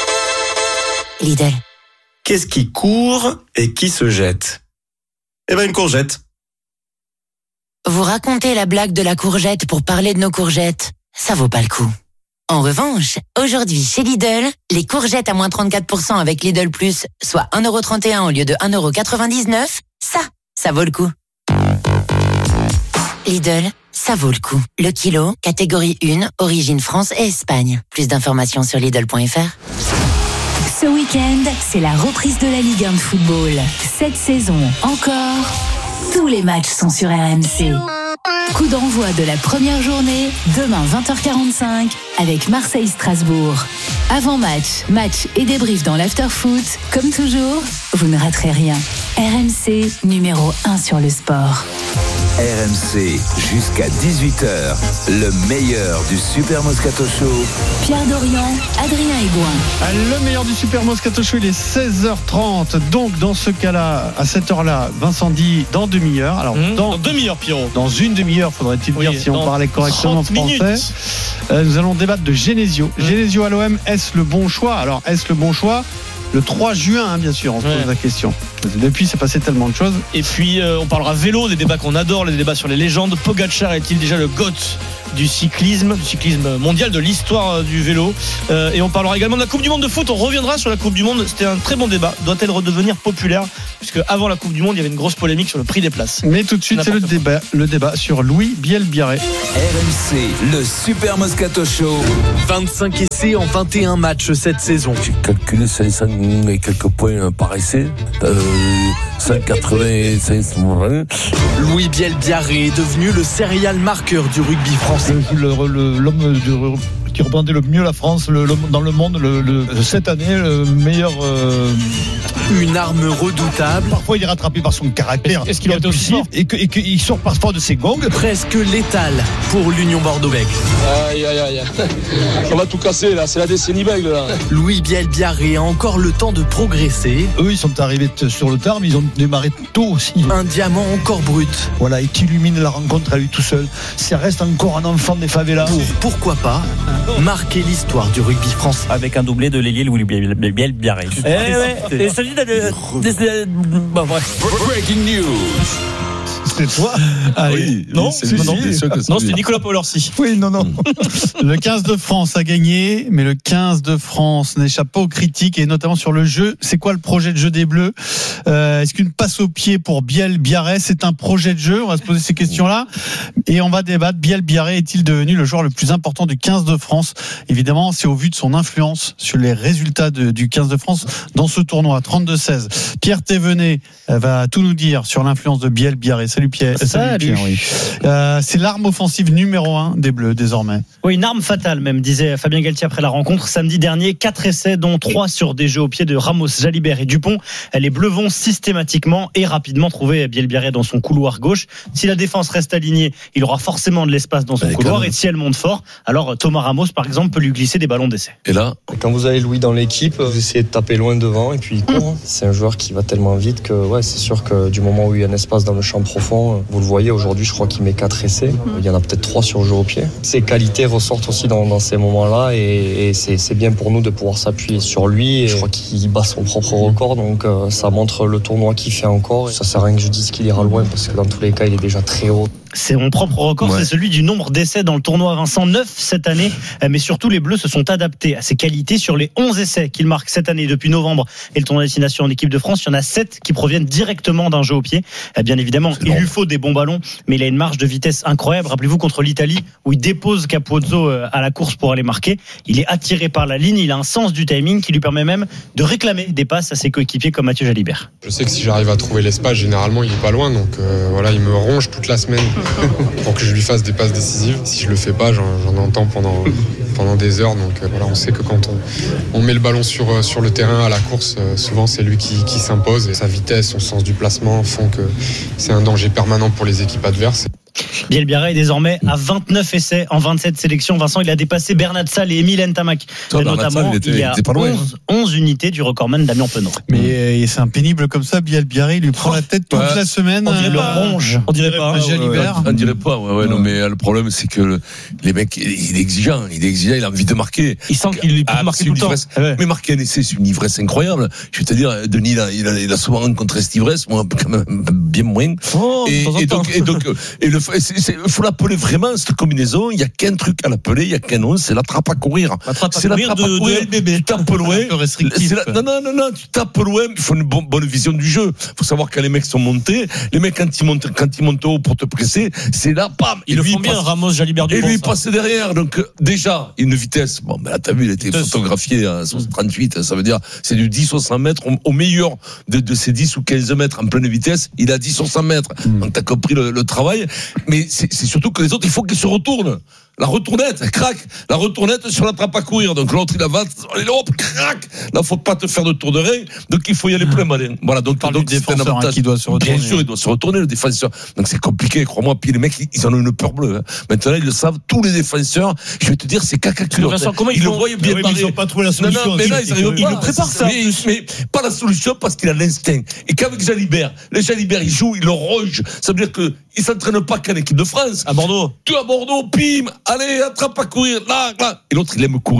Speaker 3: Lidl.
Speaker 21: Qu'est-ce qui court et qui se jette? Eh ben une courgette.
Speaker 3: Vous racontez la blague de la courgette pour parler de nos courgettes. Ça vaut pas le coup. En revanche, aujourd'hui chez Lidl, les courgettes à moins trente-quatre pour cent avec Lidl Plus, soit un euro trente et un au lieu de un euro quatre-vingt-dix-neuf, ça, ça vaut le coup. Lidl, ça vaut le coup. Le kilo, catégorie un, origine France et Espagne. Plus d'informations sur lidl point f r. Ce week-end, c'est la reprise de la Ligue un de football. Cette saison encore, tous les matchs sont sur R M C. Coup d'envoi de la première journée, demain vingt heures quarante-cinq, avec Marseille-Strasbourg. Avant-match, match et débrief dans l'after-foot. Comme toujours, vous ne raterez rien. R M C, numéro un sur le sport.
Speaker 4: R M C, jusqu'à dix-huit heures, le meilleur du Super Moscato Show.
Speaker 3: Pierre Dorian, Adrien Aigouin.
Speaker 1: Le meilleur du Super Moscato Show, il est seize heures trente. Donc, dans ce cas-là, à cette heure-là, Vincent dit dans demi-heure. Alors,
Speaker 8: mmh,
Speaker 1: dans,
Speaker 8: dans demi-heure, Pierrot.
Speaker 1: Dans une demi-heure, faudrait-il
Speaker 8: oui,
Speaker 1: dire, si on parlait correctement français. Euh, nous allons débattre de Genesio. Mmh. Genesio à l'O M, est-ce le bon choix? Alors, est-ce le bon choix? Le trois juin, hein, bien sûr, on se pose ouais. la question. Depuis, c'est passé tellement de choses.
Speaker 8: Et puis, euh, on parlera vélo, des débats qu'on adore, les débats sur les légendes. Pogacar est-il déjà le GOAT du cyclisme, du cyclisme mondial, de l'histoire du vélo. Euh, et on parlera également de la Coupe du Monde de foot. On reviendra sur la Coupe du Monde. C'était un très bon débat. Doit-elle redevenir populaire? Puisque avant la Coupe du Monde, il y avait une grosse polémique sur le prix des places.
Speaker 1: Mais tout de suite, c'est le débat, le débat sur Louis Biel-Biarré.
Speaker 4: R M C, le Super Moscato Show.
Speaker 2: vingt-cinq essais en vingt et un matchs cette saison.
Speaker 11: J'ai calculé cinq cents et quelques points par essai. Euh, cent quatre-vingt-cinq.
Speaker 2: Louis Biel-Biarré est devenu le serial marqueur du rugby français.
Speaker 22: Le, le, l'homme du qui représentait le mieux la France le, le, dans le monde le, le, cette année, le meilleur. Euh...
Speaker 2: Une arme redoutable.
Speaker 22: Parfois, il est rattrapé par son caractère.
Speaker 8: Est-ce qu'il est aussi
Speaker 22: et qu'il que, et sort parfois de ses gongs.
Speaker 2: Presque létal pour l'Union Bordeaux-Bègles.
Speaker 23: Aïe, aïe, aïe. On va tout casser, là. C'est la décennie Bègles, là.
Speaker 2: Louis Biel-Biarré a encore le temps de progresser.
Speaker 22: Eux, ils sont arrivés sur le tard, mais ils ont démarré tôt aussi.
Speaker 2: Un diamant encore brut.
Speaker 22: Voilà, et qui illumine la rencontre à lui tout seul. Ça reste encore un enfant des favelas.
Speaker 2: Pour, pourquoi pas, marquer l'histoire du rugby français.
Speaker 24: Avec un doublé de l'ailier Louis Biel-Biarré. Eh ouais, et celui de... Bon, bref.
Speaker 4: Breaking news.
Speaker 22: C'est toi?
Speaker 1: Ah
Speaker 22: oui.
Speaker 1: Non,
Speaker 22: c'est,
Speaker 1: c'est,
Speaker 22: non,
Speaker 1: c'est,
Speaker 22: c'est,
Speaker 1: c'est,
Speaker 8: non, c'était Nicolas Paul-Orsi.
Speaker 22: Oui, non, non.
Speaker 1: Le quinze de France a gagné, mais le quinze de France n'échappe pas aux critiques, et notamment sur le jeu. C'est quoi le projet de jeu des Bleus? euh, Est-ce qu'une passe au pied pour Biel-Biarré, c'est un projet de jeu? On va se poser ces questions-là et on va débattre. Biel-Biarré est-il devenu le joueur le plus important du quinze de France? Évidemment, c'est au vu de son influence sur les résultats de, du quinze de France dans ce tournoi. Trente-deux seize. Pierre Thévenet va tout nous dire sur l'influence de Biel-Biarré. Salut Pierre.
Speaker 8: Salut,
Speaker 1: Salut Pierre, oui. euh, c'est l'arme offensive numéro un des Bleus désormais.
Speaker 8: Oui, une arme fatale même, disait Fabien Galtier après la rencontre. Samedi dernier, quatre essais, dont trois sur des jeux au pied de Ramos, Jalibert et Dupont. Les Bleus vont systématiquement et rapidement trouver Biel-Biarré dans son couloir gauche. Si la défense reste alignée, il aura forcément de l'espace dans son Allez, couloir. Et si elle monte fort, alors Thomas Ramos, par exemple, peut lui glisser des ballons d'essai.
Speaker 11: Et là,
Speaker 25: quand vous avez Louis dans l'équipe, vous essayez de taper loin devant et puis il court. C'est un joueur qui va tellement vite que ouais, c'est sûr que du moment où il y a un espace dans le champ profond, vous le voyez aujourd'hui, je crois qu'il met quatre essais. Il y en a peut-être trois sur jeu au pied. Ses qualités ressortent aussi dans, dans ces moments-là et, et c'est, c'est bien pour nous de pouvoir s'appuyer sur lui. Et je crois qu'il bat son propre record, donc euh, ça montre le tournoi qu'il fait encore. Ça sert à rien que je dise qu'il ira loin parce que dans tous les cas, il est déjà très haut.
Speaker 8: C'est mon propre record, ouais. C'est celui du nombre d'essais dans le tournoi. Vincent, neuf cette année, mais surtout les Bleus se sont adaptés à ses qualités. Sur les onze essais qu'il marque cette année depuis novembre et le tournoi destination en équipe de France, il y en a sept qui proviennent directement d'un jeu au pied. Bien évidemment, c'est il bon. lui faut des bons ballons, mais il a une marge de vitesse incroyable. Rappelez-vous contre l'Italie où il dépose Capozzo à la course pour aller marquer. Il est attiré par la ligne, il a un sens du timing qui lui permet même de réclamer des passes à ses coéquipiers comme Mathieu Jalibert.
Speaker 26: Je sais que si j'arrive à trouver l'espace, généralement il est pas loin, donc euh, voilà, il me ronge toute la semaine pour que je lui fasse des passes décisives. Si je le fais pas, j'en, j'en entends pendant, pendant des heures. Donc euh, voilà, on sait que quand on, on met le ballon sur, sur le terrain à la course, euh, souvent c'est lui qui, qui s'impose. Et sa vitesse, son sens du placement font que c'est un danger permanent pour les équipes adverses.
Speaker 8: Biel-Biarré est désormais à vingt-neuf essais en vingt-sept sélections. Vincent, il a dépassé Bernat Sall et Émile Ntamak. Notamment, il, était, il y a il onze, onze unités du recordman Damien Penaud.
Speaker 1: Mais c'est un pénible comme ça, Biel-Biarré, il lui prend la tête toute ouais. la semaine.
Speaker 8: On dirait le ronge.
Speaker 1: On dirait pas.
Speaker 11: Jalibert. On dirait pas. Ouais, ouais, non, mais le problème, c'est que le, les mecs, il est exigeant. Il est exigeant, il a envie de marquer.
Speaker 8: Il sent qu'il peut ah, marquer tout le temps.
Speaker 11: Ouais. Mais marquer un essai, c'est une ivresse incroyable. Je vais te dire, Denis, il a, il a, il a souvent rencontré cette ivresse, moi, quand même, bien moins.
Speaker 8: Oh,
Speaker 11: et, et donc, et donc, et le, c'est, c'est, faut l'appeler vraiment cette combinaison. Il y a qu'un truc à l'appeler, il y a qu'un nom, c'est l'attrape à courir.
Speaker 8: L'attrape à
Speaker 11: c'est
Speaker 8: courir
Speaker 11: l'attrape
Speaker 8: de,
Speaker 11: à courir.
Speaker 8: de L B B.
Speaker 11: Tu tapes loin. C'est la, non, non, non, non, tu tapes loin. Il faut une bonne, bonne vision du jeu. Il faut savoir quand les mecs sont montés. Les mecs quand ils montent, quand ils montent haut pour te presser, c'est là, bam.
Speaker 8: Ils le font bien, Ramos, Jalibert,
Speaker 11: Dupont. Et lui il passe derrière. Donc déjà une vitesse. Bon, ben là t'as vu, il a été photographié à trente-huit. Ça veut dire c'est du dix ou cent mètres au meilleur de, de ces dix ou quinze mètres en pleine vitesse. Il a dix ou cent mètres. Mm. Donc t'as compris le, le travail. Mais c'est, c'est surtout que les autres, il faut qu'ils se retournent. La retournette, crac, la retournette sur la trappe à courir. Donc l'autre il avance, hop, crac. Là faut pas te faire de tour de rein. Donc il faut y aller plein malin. Voilà, donc
Speaker 1: donc
Speaker 11: c'est
Speaker 1: un avantage
Speaker 11: hein,
Speaker 1: qui doit se retourner.
Speaker 11: Bien sûr, il doit se retourner le défenseur. Donc c'est compliqué, crois-moi. Puis les mecs ils en ont une peur bleue. Hein. Maintenant ils le savent, tous les défenseurs. Je vais te dire, c'est caca culotte.
Speaker 8: Comment ils,
Speaker 22: ils
Speaker 8: le
Speaker 22: voient bien oui, ils ont pas trouvé la solution.
Speaker 11: Non, non, mais là ils arrivent.
Speaker 8: Ils le préparent ça.
Speaker 11: Mais, mais pas la solution parce qu'il a l'instinct. Et qu'avec Jalibert, les Jalibert il joue, il le roge. Ça veut dire que il s'entraîne pas qu'à l'équipe de France.
Speaker 8: À Bordeaux.
Speaker 11: Tu à Bordeaux, pim, allez attrape à courir, là, là. Et l'autre, il aime courir.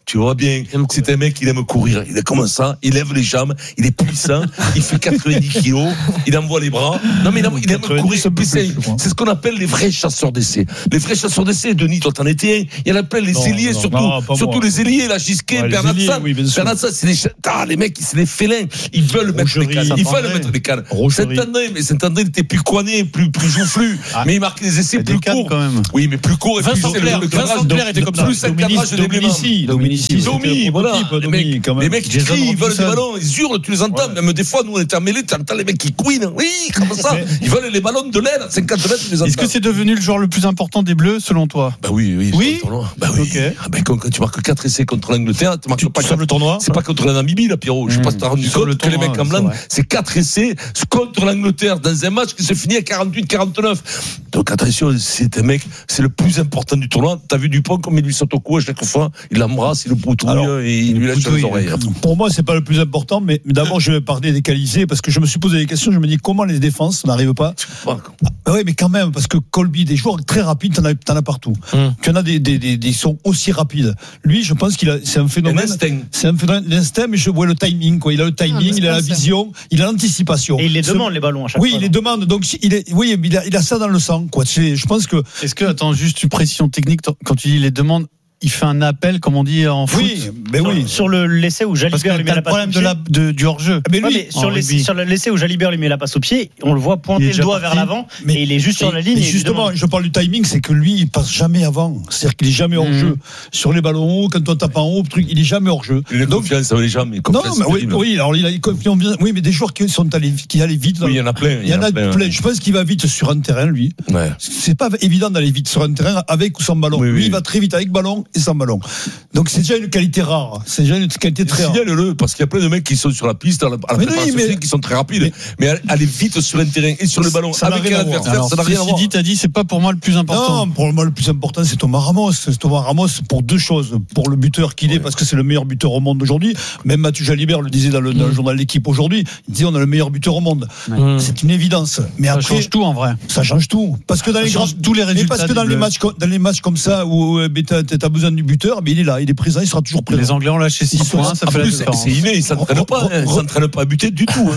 Speaker 11: Tu vois bien, c'est un mec qui aime courir. Il est comme ça, il lève les jambes, il est puissant, il fait quatre-vingt-dix kilos, il envoie les bras. Non, mais il aime, il aime courir. C'est, c'est ce qu'on appelle les vrais chasseurs d'essais. Les vrais chasseurs d'essais, Denis, toi t'en étais un. Il y en appelle les ailiers, surtout, non, surtout les ailiers, la Gisquet, ouais, Bernard San. Oui, Bernard San, c'est les, ah, les mecs, c'est les félins. Ils veulent mettre les cannes. Ils veulent mettre les cannes. Saint-André, mais Saint-André, il était plus coigné, plus, plus joufflu. Ah, mais il marquait des essais plus courts. Oui, mais plus courts.
Speaker 22: Vincent Clerc, Vincent Clerc était comme ça.
Speaker 11: Plus un cadrage de Dominici. Domi, voilà. Les mecs, les mecs qui crient, ils veulent des ballons, ils hurlent, tu les entends. Même des fois, nous, on était en mêlée, tu entends les mecs qui couinent. Oui, comme ça. Ils veulent les ballons de l'aile à cinquante mètres, tu les entends.
Speaker 1: Est-ce que c'est devenu le joueur le plus important des Bleus, selon toi?
Speaker 11: Bah oui, oui.
Speaker 1: Oui.
Speaker 11: Bah oui. Okay. Ah ben, quand, quand tu marques quatre essais contre l'Angleterre, tu marques
Speaker 22: tu
Speaker 11: pas
Speaker 22: quatre, le tournoi.
Speaker 11: C'est pas contre la Namibie, là, Pierrot. Je sais pas si t'as rendu compte que les mecs en blanc, c'est quatre essais contre l'Angleterre dans un match qui se finit à quarante-huit quarante-neuf. Donc attention, c'est un mec, c'est le plus important du tournoi. T'as vu Dupont comme il lui saute au cou à chaque fois, il l'embrasse, il le poutouille et il lui lâche les oreilles.
Speaker 22: Pour moi, c'est pas le plus important, mais d'abord, je vais parler des qualités parce que je me suis posé des questions. Je me dis comment les défenses n'arrivent pas. Ah, oui, mais quand même, parce que Colby, des joueurs très rapides, t'en as, t'en as partout. Hum. Tu en as des, des, des, des sont aussi rapides. Lui, je pense qu'il a, c'est un phénomène.
Speaker 11: L'instinct.
Speaker 22: C'est un phénomène, l'instinct, mais je vois le timing, quoi. Il a le timing, ah, il a la vision, il a l'anticipation.
Speaker 8: Et il les demande, les ballons, à chaque
Speaker 22: oui,
Speaker 8: fois.
Speaker 22: Oui, il les demande. Donc, il est, oui, il a, il a ça dans le sang, quoi. C'est, je pense que.
Speaker 1: Est-ce que, attends, juste une précision technique, quand tu dis les demandes, il fait un appel, comme on dit en foot.
Speaker 22: Oui, mais oui.
Speaker 8: Sur le l'essai où Jalibert lui met la passe au pied.
Speaker 1: Parce que t'as le problème de la, de, du hors-jeu.
Speaker 8: Mais lui, ouais, mais sur, l'essai, sur l'essai où Jalibert lui met la passe au pied, on le voit pointer le doigt vers l'avant, mais et il est juste sur la ligne.
Speaker 22: Et justement, je parle du timing, c'est que lui, il passe jamais avant. C'est-à-dire qu'il est jamais hors jeu. Mmh. Sur les ballons hauts, quand on tape en haut, truc, il est jamais hors jeu.
Speaker 11: Il a confiance, ça veut les jamais.
Speaker 22: Non, mais oui, oui, alors il a confiance. Oui, mais des joueurs qui sont allés, qui allaient vite.
Speaker 11: Oui, il y en a plein.
Speaker 22: Il y en a plein. Je pense qu'il va vite sur un terrain, lui. C'est pas évident d'aller vite sur un terrain avec ou sans ballon. Lui, il va très vite avec ballon et sans ballon. Donc c'est déjà une qualité rare, c'est déjà une qualité très rare.
Speaker 11: Signale-le, parce qu'il y a plein de mecs qui sont sur la piste, à la, à la préparation oui, mais, qui sont très rapides, mais, mais aller vite sur un terrain et sur le ballon avec un adversaire, ça n'a rien à voir.
Speaker 1: Dit, t'as dit, c'est pas pour moi le plus important.
Speaker 22: Non, pour moi le plus important, c'est Thomas Ramos. C'est Thomas Ramos pour deux choses, pour le buteur qu'il est, oui. parce que c'est le meilleur buteur au monde aujourd'hui. Même Mathieu Jalibert le disait dans le, dans le journal L'Équipe aujourd'hui, il disait on a le meilleur buteur au monde. Mmh. C'est une évidence. Mais
Speaker 1: ça
Speaker 22: après,
Speaker 1: change tout en vrai.
Speaker 22: Ça change tout, parce que dans
Speaker 1: ça
Speaker 22: les grands,
Speaker 1: tous les résultats.
Speaker 22: Mais parce que dans les matchs, dans les matchs comme ça où t'as, t'as besoin du buteur, mais il est là, il est présent, il sera toujours présent.
Speaker 1: Les Anglais ont lâché six points, ça fait la différence.
Speaker 11: C'est inné, ils s'entraînent pas, ils s'entraînent pas à buter du tout.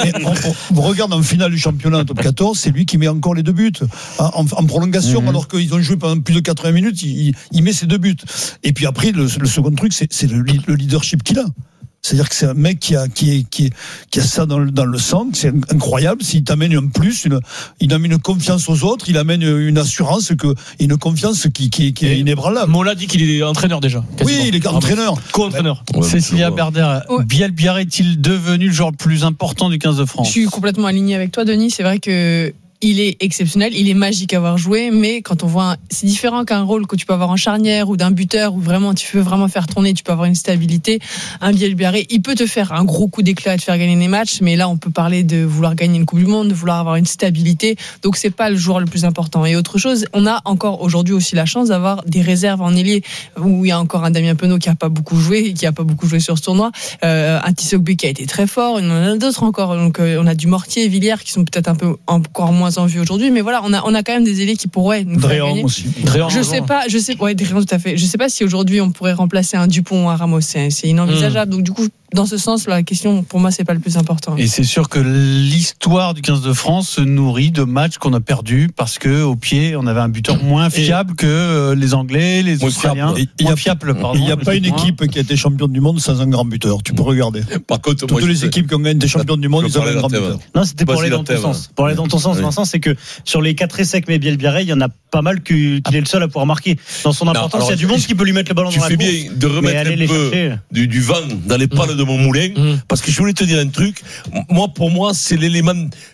Speaker 22: On regarde en finale du championnat top quatorze, c'est lui qui met encore les deux buts en, en prolongation, mmh. alors qu'ils ont joué pendant plus de quatre-vingts minutes, il, il met ses deux buts. Et puis après, le, le second truc, c'est, c'est le, le leadership qu'il a. C'est-à-dire que c'est un mec qui a, qui est, qui, est, qui a ça dans le, dans le sang, c'est incroyable. S'il t'amène un plus, une, il amène une confiance aux autres, il amène une assurance, que, une confiance qui, qui, qui est inébranlable.
Speaker 24: Mais on l'a dit qu'il est entraîneur déjà.
Speaker 22: Quasiment. Oui, il est entraîneur.
Speaker 24: Co-entraîneur.
Speaker 1: Ouais, Cécilia Berder, ouais. Biel Biarré est-il devenu le joueur le plus important du quinze de France?
Speaker 6: Je suis complètement aligné avec toi, Denis. C'est vrai que il est exceptionnel, il est magique à avoir joué, mais quand on voit, un, c'est différent qu'un rôle que tu peux avoir en charnière ou d'un buteur où vraiment tu peux vraiment faire tourner, tu peux avoir une stabilité. Un Biel Biarré, il peut te faire un gros coup d'éclat et te faire gagner des matchs, mais là on peut parler de vouloir gagner une Coupe du Monde, de vouloir avoir une stabilité, donc c'est pas le joueur le plus important. Et autre chose, on a encore aujourd'hui aussi la chance d'avoir des réserves en ailier où il y a encore un Damien Penaud qui a pas beaucoup joué, qui a pas beaucoup joué sur ce tournoi, euh, un Tissot-Bé qui a été très fort, il y en a d'autres encore, donc euh, on a du Mortier, Villiers qui sont peut-être un peu encore moins en vue aujourd'hui, mais voilà, on a on a quand même des ailiers qui pourraient nous faire gagner.
Speaker 22: Aussi.
Speaker 6: Dréan, je sais pas, je sais, ouais, Dréan, tout à fait. Je sais pas si aujourd'hui on pourrait remplacer un Dupont ou un Ramos, c'est, c'est inenvisageable. Mmh. Donc du coup, dans ce sens, la question pour moi c'est pas le plus important.
Speaker 1: Et c'est sûr que l'histoire du quinze de France se nourrit de matchs qu'on a perdus parce que au pied on avait un buteur moins fiable et que les Anglais, les Australiens, moins fiable.
Speaker 22: Il n'y a pas une équipe qui a été championne du monde sans un grand buteur. Tu peux regarder.
Speaker 11: Par contre,
Speaker 22: toutes les équipes qui ont gagné des championnes du monde, ils ont un grand buteur.
Speaker 8: Non, c'était pour aller dans ton sens. Pour aller dans ton sens, Vincent, c'est que sur les quatre essais que met Biel Biarré, il y en a pas mal qu'il est le seul à pouvoir marquer. Dans son importance, il y a du monde qui peut lui mettre le ballon dans la course.
Speaker 11: Tu fais bien de remettre un peu du, du vent dans les pales mmh. de mon moulin, mmh. parce que je voulais te dire un truc. Moi, pour moi, c'est l'élément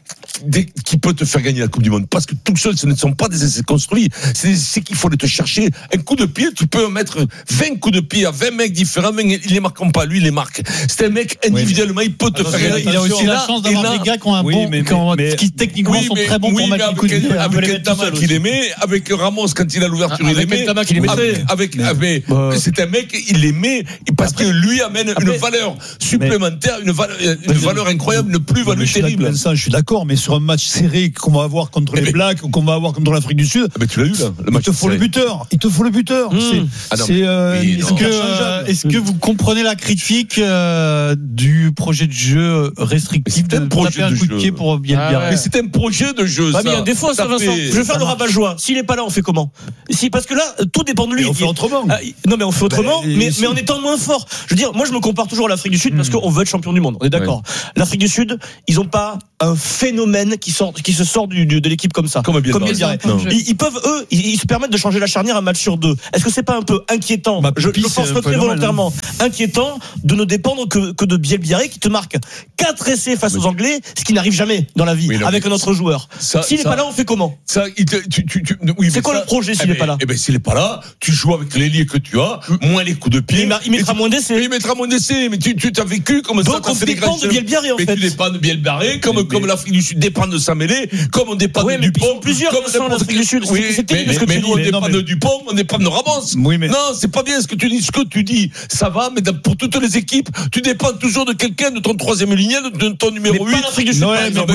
Speaker 11: qui peut te faire gagner la Coupe du Monde. Parce que tout seul, ce ne sont pas des essais construits. C'est des essais qu'il faut aller te chercher. Un coup de pied, tu peux mettre vingt coups de pied à vingt mecs différents. vingt, ils les marquent pas, lui, il les marque. C'est un mec, individuellement, oui, il peut te
Speaker 1: alors,
Speaker 11: faire gagner.
Speaker 1: Il a aussi la chance d'avoir là, des gars qui ont un oui, bon, mais, mais, qui techniquement oui, sont mais, très bons oui, pour mettre un coup de pied.
Speaker 11: Avec un Tamac, il aimait. Avec Ramos, quand il a l'ouverture, il aimait.
Speaker 24: Avec Tamac, il aimait.
Speaker 11: Avec, c'est un mec, il l'aimait parce que lui amène une valeur valeur supplémentaire, une valeur, une valeur incroyable, une plus-value terrible.
Speaker 22: Vincent, je suis d'accord, mais sur un match serré qu'on va avoir contre les Blacks ou qu'on va avoir contre l'Afrique du Sud,
Speaker 11: mais tu l'as eu là, le match
Speaker 22: il te faut le buteur. Il te faut le buteur. Mmh. C'est,
Speaker 11: ah non,
Speaker 22: c'est euh,
Speaker 1: oui, est-ce, que, euh, est-ce que vous comprenez la critique euh, du projet de jeu restrictif de taper un coup de pied pour bien
Speaker 7: ah ouais.
Speaker 11: Mais c'est un projet de jeu.
Speaker 7: Ah,
Speaker 11: ça.
Speaker 7: mais il y a des fois, ça, Vincent. Je vais faire le rabat-joie. S'il est pas là, on fait comment? Si, parce que là, tout dépend de lui.
Speaker 22: Mais on fait autrement.
Speaker 7: Ah, non, mais on fait autrement,
Speaker 22: ben,
Speaker 7: mais, mais en étant moins fort. Je veux dire, moi, je me compare toujours à l'Afrique du Sud parce qu'on veut être champion du monde. On est d'accord. Ouais. L'Afrique du Sud, ils ont pas un phénomène qui sort, qui se sort du, du, de l'équipe comme ça.
Speaker 11: Comme bien
Speaker 7: comme Bielbarré. Ils, ils peuvent, eux, ils, ils se permettent de changer la charnière un match sur deux. Est-ce que c'est pas un peu inquiétant? Bah, je, je pense très volontairement hein. inquiétant de ne dépendre que, que de Bielbarré qui te marque quatre essais face mais aux Anglais, ce qui n'arrive jamais dans la vie non, avec un autre joueur. Ça, s'il n'est pas là, on fait comment?
Speaker 11: Ça, il te, tu, tu, tu, oui,
Speaker 7: c'est quoi ça, le projet s'il n'est eh pas là?
Speaker 11: Eh ben, s'il n'est pas là, tu joues avec l'ailier que tu as, moins les coups de pied.
Speaker 7: Il, il mettra moins d'essais.
Speaker 11: Il mettra moins d'essais, mais tu, tu as vécu comme
Speaker 7: donc ça. Donc on dépend de Bielbarré en
Speaker 11: mais
Speaker 7: fait.
Speaker 11: Tu dépends de Bielbarré, comme, mais, comme l'Afrique du Sud dépend de sa mêlée, comme on dépend
Speaker 7: ouais,
Speaker 11: de Dupont.
Speaker 7: Plusieurs comme l'Afrique du Sud.
Speaker 11: Oui, mais, mais, mais nous on dépend de Dupont, on dépend de Ramos.
Speaker 22: Oui, mais...
Speaker 11: Non, c'est pas bien ce que tu dis. Ce que tu dis, ça va, mais pour toutes les équipes, tu dépends toujours de quelqu'un, de ton troisième lignel, de ton numéro huit.
Speaker 7: Pas l'Afrique du Sud.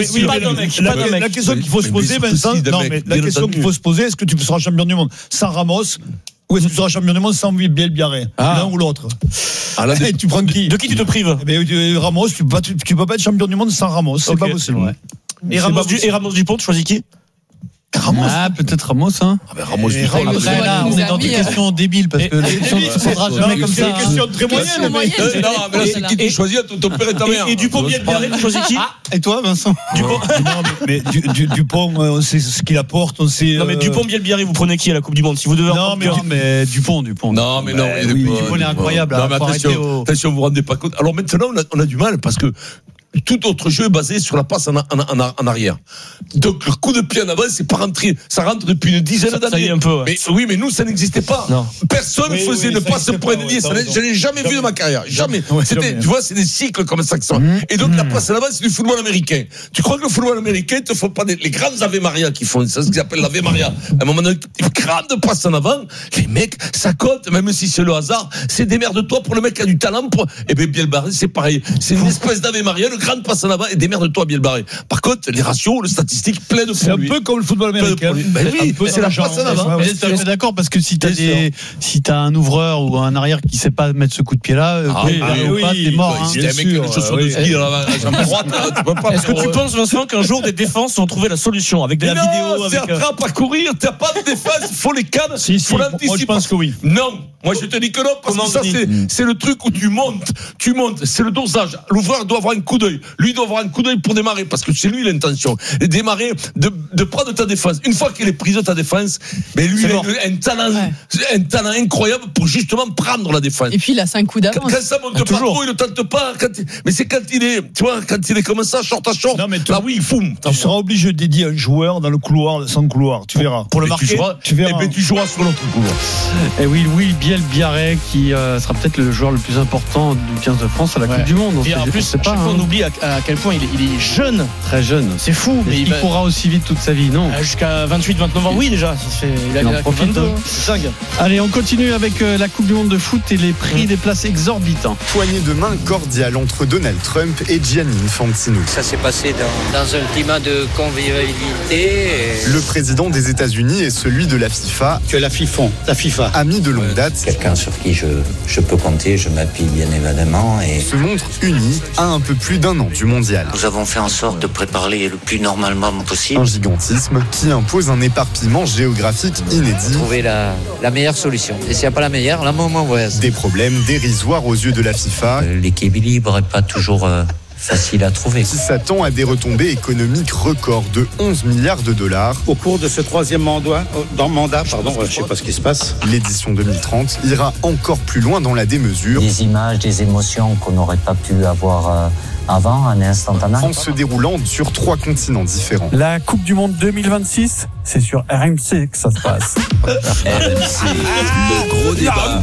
Speaker 22: La question qu'il faut se poser, Vincent, non, mais la question qu'il faut se poser, est-ce que tu seras champion du monde sans Ramos? Ou est-ce que tu seras champion du monde sans Bielbarré? Ah. L'un ou l'autre.
Speaker 11: Ah, là,
Speaker 22: hey, tu prends qui?
Speaker 7: De qui tu te prives?
Speaker 22: Eh bien, Ramos, tu peux, tu, tu peux pas être champion du monde sans Ramos. C'est okay. pas possible. Ouais.
Speaker 7: Et, Ramos du, et Ramos Dupont, tu choisis qui?
Speaker 1: Ramos. Ah, peut-être Ramos, hein.
Speaker 11: Ah, ben Ramos,
Speaker 1: et Ramos, Ramos là, là, on est dans des questions débiles parce que la question ne se posera jamais comme ça.
Speaker 22: C'est une question très moyenne, mec.
Speaker 11: Non, mais là, c'est qui tu choisis, ton père et ta mère.
Speaker 7: Et Dupont, Bielbarré, tu choisis qui?
Speaker 1: Et toi, Vincent?
Speaker 22: Dupont. Non, mais Dupont, on sait ce qu'il apporte, on sait.
Speaker 7: Non, mais Dupont, Bielbarré, vous prenez qui à la Coupe du Monde? Si vous devez.
Speaker 1: Non, mais Dupont, Dupont.
Speaker 11: Non, mais non.
Speaker 1: Dupont est incroyable.
Speaker 11: Non, mais attention, attention, vous vous rendez pas compte. Alors maintenant, on a du mal parce que tout autre jeu est basé sur la passe en, en, en, en arrière. Donc le coup de pied en avant, c'est pas rentré. Ça rentre depuis une dizaine
Speaker 7: ça,
Speaker 11: d'années.
Speaker 7: Ça y est un peu. Ouais.
Speaker 11: Mais oui, mais nous, ça n'existait pas. Non. Personne ne faisait oui, une passe pour un ailier. Je n'ai jamais vu de ma carrière. Jamais. Ouais, C'était, jamais. Tu vois, c'est des cycles comme ça que ça. Mmh. Et donc mmh. la passe en avant, c'est du football américain. Tu crois que le football américain, il te faut pas des, les grandes Ave Maria qui font, c'est ce qu'ils appellent l'Ave Maria. À un moment donné, une grande passe en avant. Les mecs, ça compte, même si c'est le hasard. C'est démerde-toi pour le mec qui a du talent. Pour... Et bien, Bielbarré, c'est pareil. C'est une espèce d'Ave Maria, une grande passe en avant. Démerde-toi, Bielbarré. Par contre, les ratios, les statistiques plaident pour lui.
Speaker 22: C'est un peu comme le football américain.
Speaker 11: Ben oui, c'est la passe en avant.
Speaker 1: Je suis d'accord parce que si t'as des, si t'as un ouvreur ou un arrière qui sait pas mettre ce coup de pied là,
Speaker 11: ah, oui, ah, oui, pas, t'es mort.
Speaker 22: Si t'as
Speaker 11: un mec qui a des chaussures de ski dans la jambe droite, tu peux pas.
Speaker 7: Est-ce que tu penses, Vincent, qu'un jour des défenses vont trouver la solution avec de la vidéo?
Speaker 11: C'est attrape à courir, t'as pas de défense, il faut les cannes.
Speaker 22: Si, si, moi je pense que oui.
Speaker 11: Non, moi je te dis que non, parce que ça c'est le truc où tu montes, tu montes, c'est le dosage. L'ouvreur doit avoir un coup d'œil, lui doit avoir un coup d'œil pour démarrer, parce que c'est lui l'intention. Et démarrer, de, de prendre ta défense. Une fois qu'il est prise de ta défense, mais lui, il a un talent, ouais. un talent incroyable pour justement prendre la défense.
Speaker 6: Et puis, il a cinq coups d'avance.
Speaker 11: Quand, quand ça monte ah, pas trop, il ne tente pas. Quand il, mais c'est quand il est, tu vois, quand il est comme ça, short à short. Non, mais tu, là, oui, il fume.
Speaker 22: Tu seras obligé de dédier un joueur dans le couloir, sans couloir. Tu verras.
Speaker 11: Pour le marquer, tu, joueras, tu verras. Et bien, tu joueras sur l'autre couloir.
Speaker 1: Et oui, oui, Bielbarré, qui euh, sera peut-être le joueur le plus important du quinze de France à la ouais. Coupe du Monde.
Speaker 7: Et en plus, c'est pas, hein. On oublie à, à quel point il est, il est jeune.
Speaker 1: Très jeune.
Speaker 7: C'est fou.
Speaker 1: Mais il, il pourra aussi vite toute sa vie, non?
Speaker 7: Jusqu'à vingt-huit vingt-neuf ans, oui, déjà. Fait, il a, il a vingt-deux. C'est dingue.
Speaker 1: Allez, on continue avec euh, la Coupe du Monde de foot et les prix mmh. des places exorbitants.
Speaker 9: Poignée de main cordiale entre Donald Trump et Gianni Infantino.
Speaker 10: Ça s'est passé dans, dans un climat de convivialité. Et...
Speaker 9: Le président des États-Unis et celui de la FIFA.
Speaker 12: Tu es la FIFA, la FIFA.
Speaker 9: Amis de longue date.
Speaker 10: Quelqu'un sur qui je, je peux compter, je m'appuie bien évidemment. Et...
Speaker 9: se montrent unis à un peu plus d'un an du mondial.
Speaker 10: Nous avons fait en sorte de préparer le plus normalement possible.
Speaker 9: Un gigantisme qui impose un éparpillement géographique inédit.
Speaker 10: Trouver la, la meilleure solution. Et s'il n'y a pas la meilleure, là, moment, ouais.
Speaker 9: Des problèmes dérisoires aux yeux de la FIFA.
Speaker 10: Euh, l'équilibre n'est pas toujours euh, facile à trouver.
Speaker 9: Qui s'attend à des retombées économiques records de onze milliards de dollars.
Speaker 12: Au cours de ce troisième mandat, dans mandat, pardon, je ne sais pas ce qui se passe.
Speaker 9: L'édition deux mille trente ira encore plus loin dans la démesure.
Speaker 10: Des images, des émotions qu'on n'aurait pas pu avoir... Euh, avant, un instantané.
Speaker 9: En se déroulant sur trois continents différents.
Speaker 13: La Coupe du Monde deux mille vingt-six, c'est sur R M C que ça se passe.
Speaker 4: R M C, le gros débat.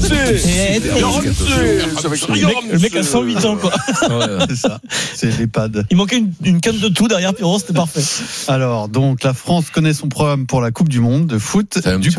Speaker 7: Le mec a cent huit ans, quoi.
Speaker 1: Ouais, c'est ça. C'est l'EHPAD.
Speaker 7: Il manquait une, une canne de tout derrière, Pierrot, c'était parfait.
Speaker 1: Alors, donc, la France connaît son programme pour la Coupe du Monde de foot. Du coup,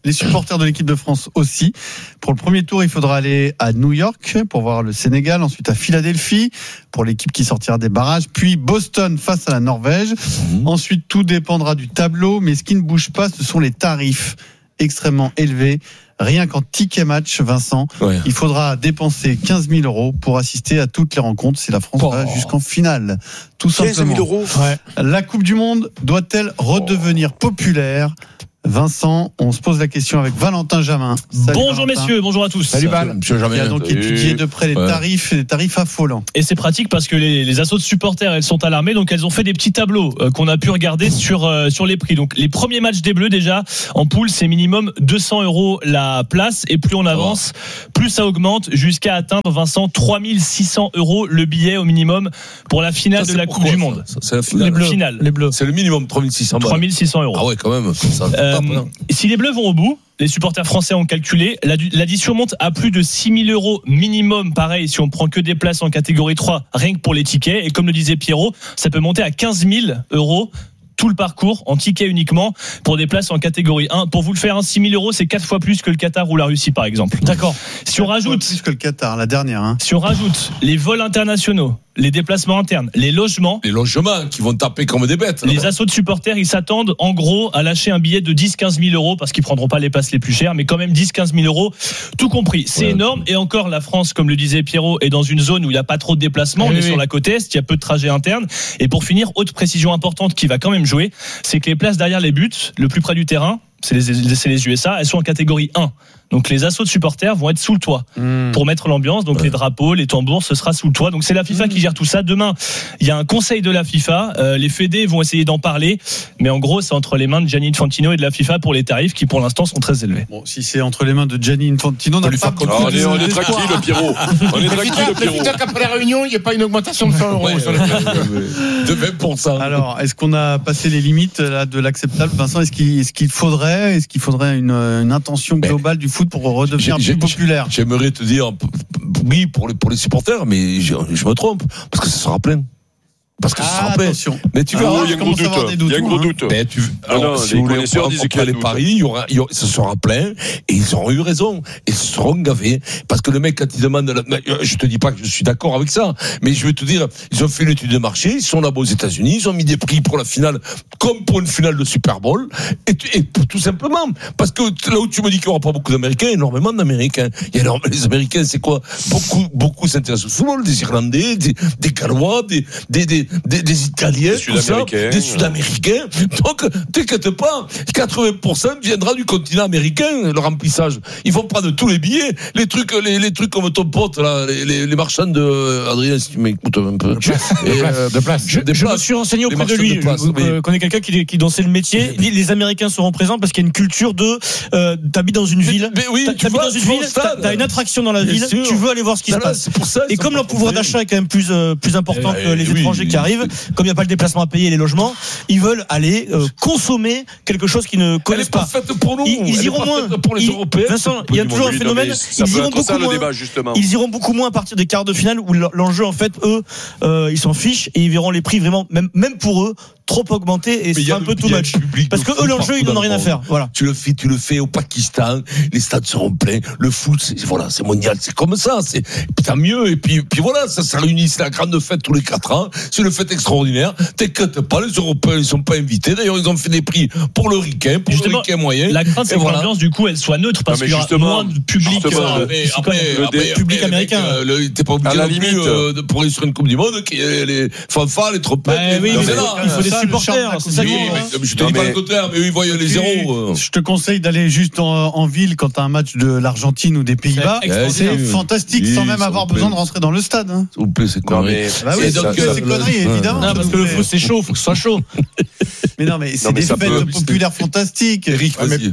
Speaker 1: Les supporters de l'équipe de France aussi. Pour le premier tour, il faudra aller à New York pour voir le Sénégal, ensuite à Philadelphie pour l'équipe qui sortira des barrages, puis Boston face à la Norvège. Mmh. Ensuite, tout dépendra du tableau, mais ce qui ne bouge pas, ce sont les tarifs extrêmement élevés. Rien qu'en ticket match, Vincent, ouais. il faudra dépenser quinze mille euros pour assister à toutes les rencontres si la France oh. va jusqu'en finale. Tout simplement.
Speaker 5: quinze mille euros.
Speaker 1: Ouais. La Coupe du Monde doit-elle redevenir oh. populaire ? Vincent, on se pose la question avec Valentin Jamin.
Speaker 14: Salut bonjour Valentin. Messieurs, bonjour à tous.
Speaker 1: Salut Val. Monsieur Jamin. Il a donc étudié de près les ouais. tarifs, les tarifs affolants.
Speaker 14: Et c'est pratique parce que les, les assos de supporters, elles sont alarmées, donc elles ont fait des petits tableaux euh, qu'on a pu regarder sur euh, sur les prix. Donc les premiers matchs des Bleus déjà en poule, c'est minimum deux cents euros la place, et plus on avance, oh. plus ça augmente jusqu'à atteindre Vincent trois mille six cents euros le billet au minimum pour la finale ça, de la Coupe du Monde.
Speaker 11: Ça, c'est la finale.
Speaker 14: Les Bleus. Finale. Les Bleus.
Speaker 11: C'est le minimum trois mille six cents.
Speaker 14: trois mille six cents euros.
Speaker 11: Ah ouais, quand même. Ça,
Speaker 14: euh, si les Bleus vont au bout, les supporters français ont calculé, l'addition monte à plus de six mille euros minimum, pareil, si on prend que des places en catégorie trois, rien que pour les tickets. Et comme le disait Pierrot, ça peut monter à quinze mille euros tout le parcours en tickets uniquement pour des places en catégorie un. Pour vous le faire, hein, six mille euros, c'est quatre fois plus que le Qatar ou la Russie, par exemple.
Speaker 1: D'accord.
Speaker 14: Si on rajoute.
Speaker 1: Plus que le Qatar, la dernière, hein.
Speaker 14: Si on rajoute les vols internationaux, les déplacements internes, les logements.
Speaker 11: Les logements qui vont taper comme des bêtes.
Speaker 14: Les assos de supporters, ils s'attendent en gros à lâcher un billet de dix à quinze mille euros parce qu'ils prendront pas les places les plus chères, mais quand même dix à quinze mille euros, tout compris. C'est ouais, énorme. Et encore, la France, comme le disait Pierrot, est dans une zone où il n'y a pas trop de déplacements. Oui, on est oui. sur la côte Est, il y a peu de trajets internes. Et pour finir, autre précision importante qui va quand même jouer, c'est que les places derrière les buts, le plus près du terrain, c'est les, c'est les U S A, elles sont en catégorie un. Donc les assos de supporters vont être sous le toit mmh. pour mettre l'ambiance. Donc ouais. les drapeaux, les tambours, ce sera sous le toit. Donc c'est la FIFA mmh. qui gère tout ça. Demain, il y a un conseil de la FIFA. Euh, les fédés vont essayer d'en parler, mais en gros, c'est entre les mains de Gianni Infantino et de la FIFA pour les tarifs qui, pour l'instant, sont très élevés.
Speaker 1: Bon, si c'est entre les mains de Gianni Infantino, on n'a pas beaucoup
Speaker 5: on est, on est tranquille, le Pierrot. On est tranquille, le Pierrot. Qu'après la réunion, il n'y a pas une augmentation de cent euros
Speaker 11: ouais,
Speaker 5: sur
Speaker 11: ouais, ouais, de vingt pour cent.
Speaker 1: Alors, est-ce qu'on a passé les limites là, de l'acceptable, Vincent? Est-ce qu'il, est-ce qu'il faudrait, est-ce qu'il faudrait une, une intention globale du foot pour redevenir plus populaire?
Speaker 11: J'aimerais te dire oui pour les, pour les supporters, mais je, je me trompe parce que ça sera plein. Parce que
Speaker 1: ah,
Speaker 11: ça sera plein.
Speaker 1: Mais
Speaker 11: tu
Speaker 1: verras,
Speaker 11: ah,
Speaker 5: il y a un gros doute. Il y a un gros doute.
Speaker 11: Mais tu, alors, non, si les connaisseurs disent qu'il y a les paris, il y aura, il y aura, ce sera plein et ils auront eu raison. Et ils seront gavés. Parce que le mec, quand il demande, la, je te dis pas que je suis d'accord avec ça, mais je vais te dire, ils ont fait une étude de marché, ils sont là-bas aux États-Unis, ils ont mis des prix pour la finale, comme pour une finale de Super Bowl. Et, et tout simplement. Parce que là où tu me dis qu'il n'y aura pas beaucoup d'Américains, énormément d'Américains. Il y a énormément, les Américains, c'est quoi? Beaucoup, beaucoup s'intéressent au football, des Irlandais, des, des Gallois, des, des, des, des, des Italiens. Des
Speaker 5: Sud-Américains.
Speaker 11: Des Sud-Américains. Donc, t'inquiète pas, quatre-vingts pour cent viendra du continent américain, le remplissage. Ils vont prendre tous les billets, les trucs, les, les trucs comme ton pote, là, les, les, les marchands de, Adrien, si tu m'écoutes un peu.
Speaker 14: Je, et, euh, de place. Je, je me suis renseigné auprès de lui. De place, je oui. connais quelqu'un qui, qui dansait le métier. Il dit, les Américains seront présents parce qu'il y a une culture de, euh, t'habites dans une ville.
Speaker 11: Mais, mais oui,
Speaker 14: t'habites vois, dans une ville, t'as, t'as une attraction dans la ville, sûr. Tu veux aller voir ce qui se passe.
Speaker 11: Pour ça,
Speaker 14: et comme leur pouvoir d'achat est quand même plus, euh, plus important que les étrangers qui arrivent, comme il n'y a pas le déplacement à payer les logements, ils veulent aller euh, consommer quelque chose qu'ils ne connaissent pas.
Speaker 11: Elle est pas faite pour nous.
Speaker 14: Ils, ils iront moins.
Speaker 11: Pour les Européens.
Speaker 14: Vincent, il y a toujours un phénomène. Ils iront beaucoup
Speaker 5: ça,
Speaker 14: moins.
Speaker 5: le débat, justement.
Speaker 14: Ils iront beaucoup moins à partir des quarts de finale où l'enjeu, en fait, eux, euh, ils s'en fichent et ils verront les prix vraiment, même, même pour eux, trop augmenté et c'est un peu too much. Parce que eux, l'enjeu, ils n'en ont rien à faire. Voilà.
Speaker 11: Tu le fais, tu le fais au Pakistan, les stades seront pleins, le foot, c'est, voilà, c'est mondial, c'est comme ça, c'est, tant mieux, et puis, puis voilà, ça se réunit, c'est la grande fête tous les quatre ans, c'est une fête extraordinaire, t'inquiète pas, les Européens, ils sont pas invités, d'ailleurs, ils ont fait des prix pour le ricain, pour justement, le ricain moyen.
Speaker 14: La crainte, c'est que voilà. l'ambiance, du coup, elle soit neutre, parce qu'il y aura moins de public, euh,
Speaker 11: mais, après, le après, public après, américain. Mec, euh, t'es pas obligé non plus, euh, pour aller sur une Coupe du Monde, qu'il y ait les fanfares, les trompettes.
Speaker 14: Bah, oui, mais il faut des supporters.
Speaker 11: Oui, mais je te dis pas le contraire, mais oui, voyez les zéros.
Speaker 1: Je te conseille d'aller juste en, en ville quand t'as un match de l'Argentine ou des Pays-Bas. C'est, c'est fantastique, oui, sans même avoir besoin de rentrer dans le stade. Hein.
Speaker 11: S'il vous plaît, c'est connerie.
Speaker 1: Bah oui, c'est, donc, c'est connerie, évidemment.
Speaker 14: Non, parce que le foot, c'est chaud, faut que ce soit chaud.
Speaker 1: Mais non, mais c'est non, mais des fêtes peut, populaires fantastiques.
Speaker 11: Eric, vas-y.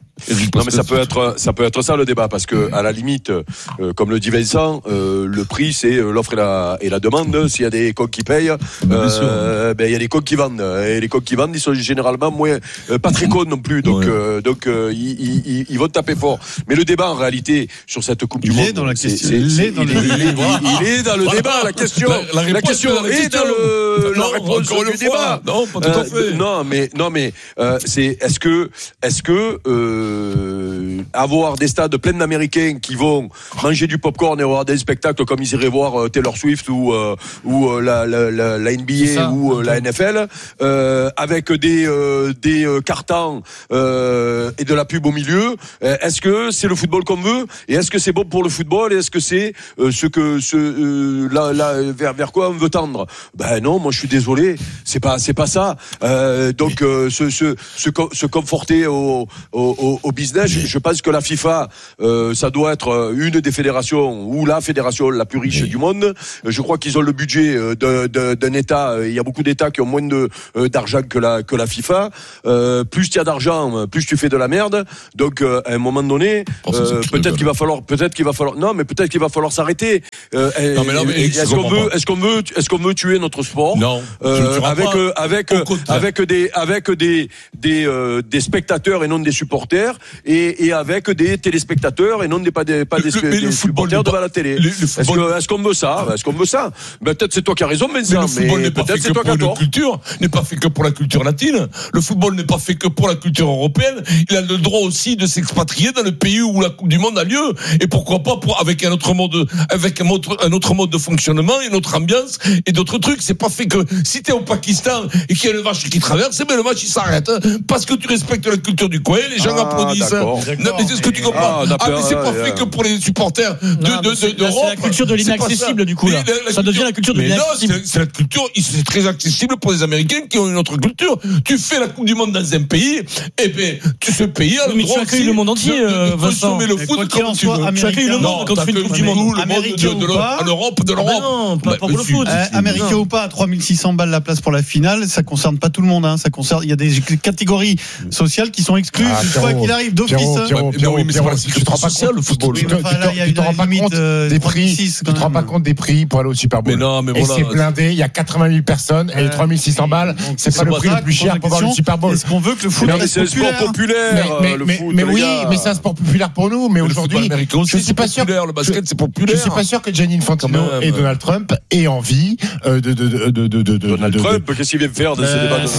Speaker 5: Non mais ça peut être ça peut être ça le débat parce que à la limite euh, comme le dit Vincent euh, le prix c'est l'offre et la et la demande. S'il y a des coqs qui payent euh, ben il y a des coqs qui vendent et les coqs qui vendent ils sont généralement moins euh, pas très cons non plus donc ouais. euh, donc euh, ils, ils, ils vont taper fort. Mais le débat en réalité sur cette Coupe
Speaker 1: il
Speaker 5: du Monde
Speaker 1: est dans la question.
Speaker 5: C'est, c'est, il, est dans il, il, est, il est dans le voilà. débat la question la, la, la question est dans le non, la réponse du débat.
Speaker 11: Non pas tout à fait.
Speaker 5: Non mais non mais euh, c'est est-ce que est-ce que euh, euh, avoir des stades pleins d'Américains qui vont manger du popcorn et avoir des spectacles comme ils iraient voir euh, Taylor Swift ou euh, ou euh, la, la, la, la N B A ça, ou euh, la N F L, euh, avec des euh, des euh, cartons euh, et de la pub au milieu. Est-ce que c'est le football qu'on veut et est-ce que c'est bon pour le football et est-ce que c'est euh, ce que ce euh, là, là vers vers quoi on veut tendre? Ben non, moi je suis désolé, c'est pas c'est pas ça. Euh, donc euh, se se se, se conforter au au, au business. Je, je pense que la FIFA, euh, ça doit être une des fédérations ou la fédération la plus riche du monde. Je crois qu'ils ont le budget de, de, d'un État. Il y a beaucoup d'États qui ont moins de d'argent que la que la FIFA. Euh, plus il y a d'argent, plus tu fais de la merde. Donc euh, à un moment donné, euh, peut-être qu'il va falloir, peut-être qu'il va falloir, non, mais peut-être qu'il va falloir s'arrêter. Euh, non, mais non, mais est-ce qu'on veut, est-ce qu'on veut, est-ce qu'on veut tuer notre sport? Non. Euh, avec euh, avec euh, avec des avec des des euh, des spectateurs et non des supporters et et avec des téléspectateurs et non des pas des pas des, le, des, des supporters devant la télé. Le, le est-ce que est-ce qu'on veut ça? Est-ce qu'on veut ça? Ben, peut-être c'est toi qui as raison, mais, mais le football n'est pas fait que pour la culture, n'est pas fait que pour la culture latine. Le football n'est pas fait que pour la culture européenne. Il a le droit aussi de s'expatrier dans le pays où la Coupe du Monde a lieu. Et pourquoi pas pour, avec un autre mode, avec un autre, un autre mode de fonctionnement, une autre ambiance et d'autres trucs. C'est pas fait que si t'es au Pakistan et qu'il y a le match qui traverse, mais le match il s'arrête parce que tu respectes la culture du coin. Les gens ah, applaudissent. D'accord. Non, mais c'est ce que tu comprends. Ah, ah mais c'est pas fait que pour les supporters de, non, de, de, d'Europe.
Speaker 24: C'est la culture de l'inaccessible du coup. Là. La, la ça culture, devient la culture de l'inaccessible.
Speaker 11: Non, c'est, c'est la culture. C'est très accessible pour les Américains qui ont une autre culture. Tu fais la Coupe du Monde dans un pays, et ben tu ce pays a le
Speaker 24: mais
Speaker 11: droit
Speaker 24: tu accueilles le monde entier.
Speaker 11: De, de consommer le foot comme tu veux.
Speaker 24: Tu accueilles le monde quand tu fais une Coupe du Monde.
Speaker 11: Américain ou pas en Europe, de l'Europe.
Speaker 24: Non, pas pour le foot.
Speaker 1: Américain ou pas, à trois mille six cents balles la place pour la finale, ça concerne pas tout le monde. Ça concerne. Il y a des catégories sociales qui sont exclues. Quoi qu'il arrive d'office.
Speaker 11: Oui, mais c'est pas la sécurité sociale le football.
Speaker 1: Tu te rends pas compte des prix.
Speaker 15: Tu te rends pas compte des prix pour aller au Super Bowl.
Speaker 11: Mais non, mais
Speaker 15: et
Speaker 11: voilà.
Speaker 15: c'est blindé, il y a quatre-vingt mille personnes et les trois mille six cents balles, c'est pas le prix le plus cher pour voir le Super Bowl.
Speaker 1: Est-ce qu'on veut que le foot
Speaker 5: reste populaire? C'est un sport populaire.
Speaker 15: Mais, mais, mais, mais oui, mais c'est un sport populaire pour nous. Mais aujourd'hui, je suis pas sûr.
Speaker 11: Le basket, c'est populaire.
Speaker 15: Je suis pas sûr que Gianni Infantino et Donald Trump aient envie de de de de de de
Speaker 5: Donald Trump. Qu'est-ce qu'il vient faire de ces débats?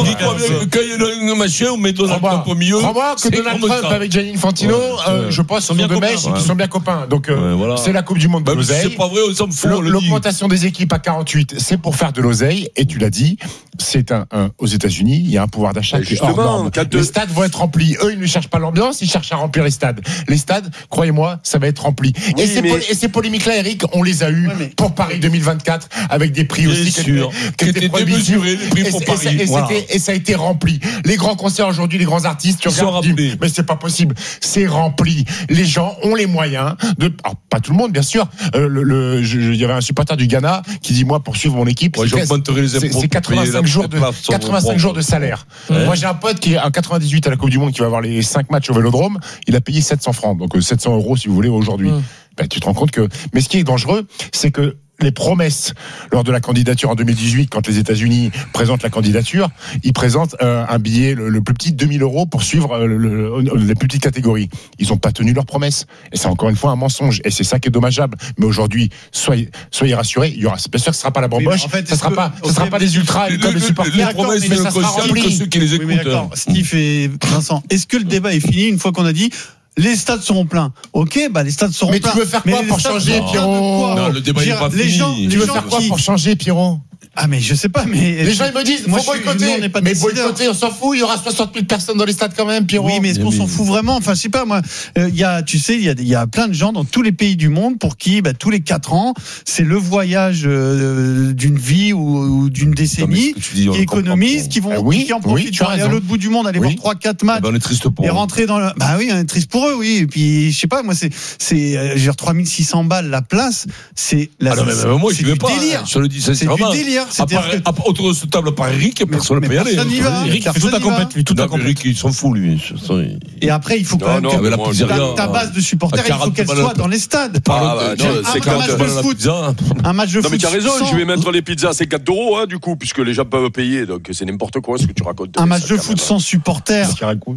Speaker 11: Quand il y a un machin, on met Donald Trump au milieu.
Speaker 15: Crois-moi que Donald Trump avec Gianni Infantino, je pense, sont deux mecs qui sont bien copains. Donc c'est la Coupe du Monde de l'oseille.
Speaker 11: C'est pas vrai, on s'en fout.
Speaker 15: L'augmentation des équipes à quarante-huit, c'est pour faire de l'oseille. Et tu l'as dit, c'est un, un aux États-Unis, il y a un pouvoir d'achat qui est hors norme. Les stades vont être remplis. Eux, ils ne cherchent pas l'ambiance, ils cherchent à remplir les stades. Les stades, croyez-moi, ça va être rempli. Oui, et, ces mais... et ces polémiques-là, Eric, on les a eues ouais, mais... pour Paris deux mille vingt-quatre avec des prix aussi
Speaker 11: sûr. qui étaient démesurés, les prix pour et, Paris.
Speaker 15: Et, et, voilà. et ça a été rempli. Les grands concerts aujourd'hui, les grands artistes, tu regardes, dis, mais c'est pas possible. C'est rempli. Les gens ont les moyens de. Alors, pas tout le monde, bien sûr. Euh, le, le, je, il y avait un supporter du Ghana qui dit moi pour suivre mon équipe,
Speaker 11: ouais,
Speaker 15: c'est, c'est quatre-vingt-cinq jours de quatre-vingt-cinq jours de salaire. Ouais. Moi j'ai un pote qui est en quatre-vingt-dix-huit à la Coupe du Monde qui va avoir les cinq matchs au Vélodrome. Il a payé sept cents francs, donc sept cents euros si vous voulez aujourd'hui. Mmh. Ben, tu te rends compte que. Mais ce qui est dangereux, c'est que les promesses lors de la candidature en deux mille dix-huit, quand les États-Unis présentent la candidature, ils présentent euh, un billet le, le plus petit de deux mille euros pour suivre euh, le, le, les plus petites catégories. Ils n'ont pas tenu leurs promesses. Et c'est encore une fois un mensonge. Et c'est ça qui est dommageable. Mais aujourd'hui, soyez, soyez rassurés. Il y aura, bien sûr que ce ne sera pas la bamboche. Oui, en fait, ça ne sera, pas, ça sera pas des ultras et comme les supporters.
Speaker 11: Les promesses, mais ça sera rempli. Que ceux qui les écoutent. Oui,
Speaker 1: d'accord. Steve et Vincent, est-ce que le débat est fini une fois qu'on a dit les stades seront pleins? Ok, bah les stades seront
Speaker 15: mais
Speaker 1: pleins.
Speaker 15: Mais tu veux faire quoi pour changer, Pierrot?
Speaker 11: Non, le débat n'est pas fini.
Speaker 15: Gens, tu veux faire quoi qui... pour changer, Pierrot?
Speaker 1: Ah mais je sais pas, mais
Speaker 15: les gens ils me disent faut boycotter. Suis, pas mais boycotter, on s'en fout. Il y aura soixante mille personnes dans les stades quand même, Pierrot.
Speaker 1: Oui, mais est-ce qu'on s'en fout vraiment? Enfin, je sais pas moi. Il euh, y a, tu sais, il y a, il y a plein de gens dans tous les pays du monde pour qui, bah, tous les quatre ans, c'est le voyage euh, d'une vie ou, ou d'une décennie non, dis, qui économisent, qui vont, ah oui, qui en profitent oui, pour aller à l'autre bout du monde, aller oui. voir trois, quatre matchs.
Speaker 11: Ah ben on est triste pour
Speaker 1: et
Speaker 11: eux.
Speaker 1: rentrer dans le. Bah oui, on est triste pour eux, oui. Et puis je sais pas, moi c'est, c'est, euh, j'ai trois mille six cents balles la place. C'est la.
Speaker 11: Ah non, mais même moi je vais pas. Je le dis, c'est
Speaker 1: du délire.
Speaker 11: Autour de ce table par Eric, personne ne peut y aller.
Speaker 24: Eric fait toute la compète, lui, toute la compète.
Speaker 11: Eric, il s'en fout, lui.
Speaker 1: Et après, il faut quand même que ta base de supporters, il faut qu'elle soit dans les stades.
Speaker 5: Un match
Speaker 1: de foot. Un match de foot.
Speaker 5: Non, mais tu as raison, je vais mettre les pizzas à cinquante euros, du coup, puisque les gens peuvent payer, donc c'est n'importe quoi ce que tu racontes.
Speaker 1: Un match de foot sans supporters.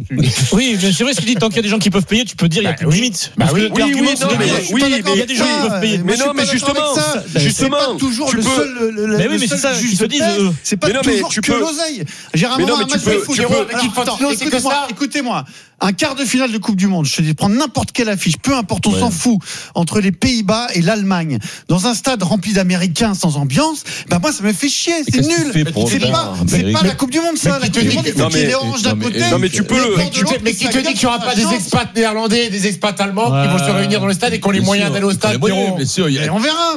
Speaker 24: Oui, mais c'est vrai ce qu'il dit, tant qu'il y a des gens qui peuvent payer, tu peux dire, il y a plus de limite.
Speaker 5: Oui, oui, oui,
Speaker 24: il y a des gens qui peuvent payer.
Speaker 5: Mais non, mais justement, justement,
Speaker 1: toujours le seul.
Speaker 24: Mais oui, mais
Speaker 7: ça qu'ils se disent. Eux.
Speaker 1: C'est pas
Speaker 5: non,
Speaker 1: toujours
Speaker 5: tu
Speaker 1: que
Speaker 5: peux...
Speaker 1: l'oseille. J'ai rarement un match de foot. Écoutez-moi, écoutez-moi. Un quart de finale de Coupe du Monde, je te dis, prends n'importe quelle affiche, peu importe, on ouais. s'en fout, entre les Pays-Bas et l'Allemagne, dans un stade rempli d'Américains sans ambiance, ben moi ça me fait chier, c'est nul. C'est pas, c'est pas la Coupe du Monde ça, la Coupe du Monde, il faut qu'il y ait des oranges d'un côté.
Speaker 5: Non mais tu peux le.
Speaker 15: Mais qui te dit qu'il n'y aura pas des expats néerlandais, des expats allemands qui vont se réunir dans le stade et qui ont les moyens d'aller au stade.
Speaker 1: On verra,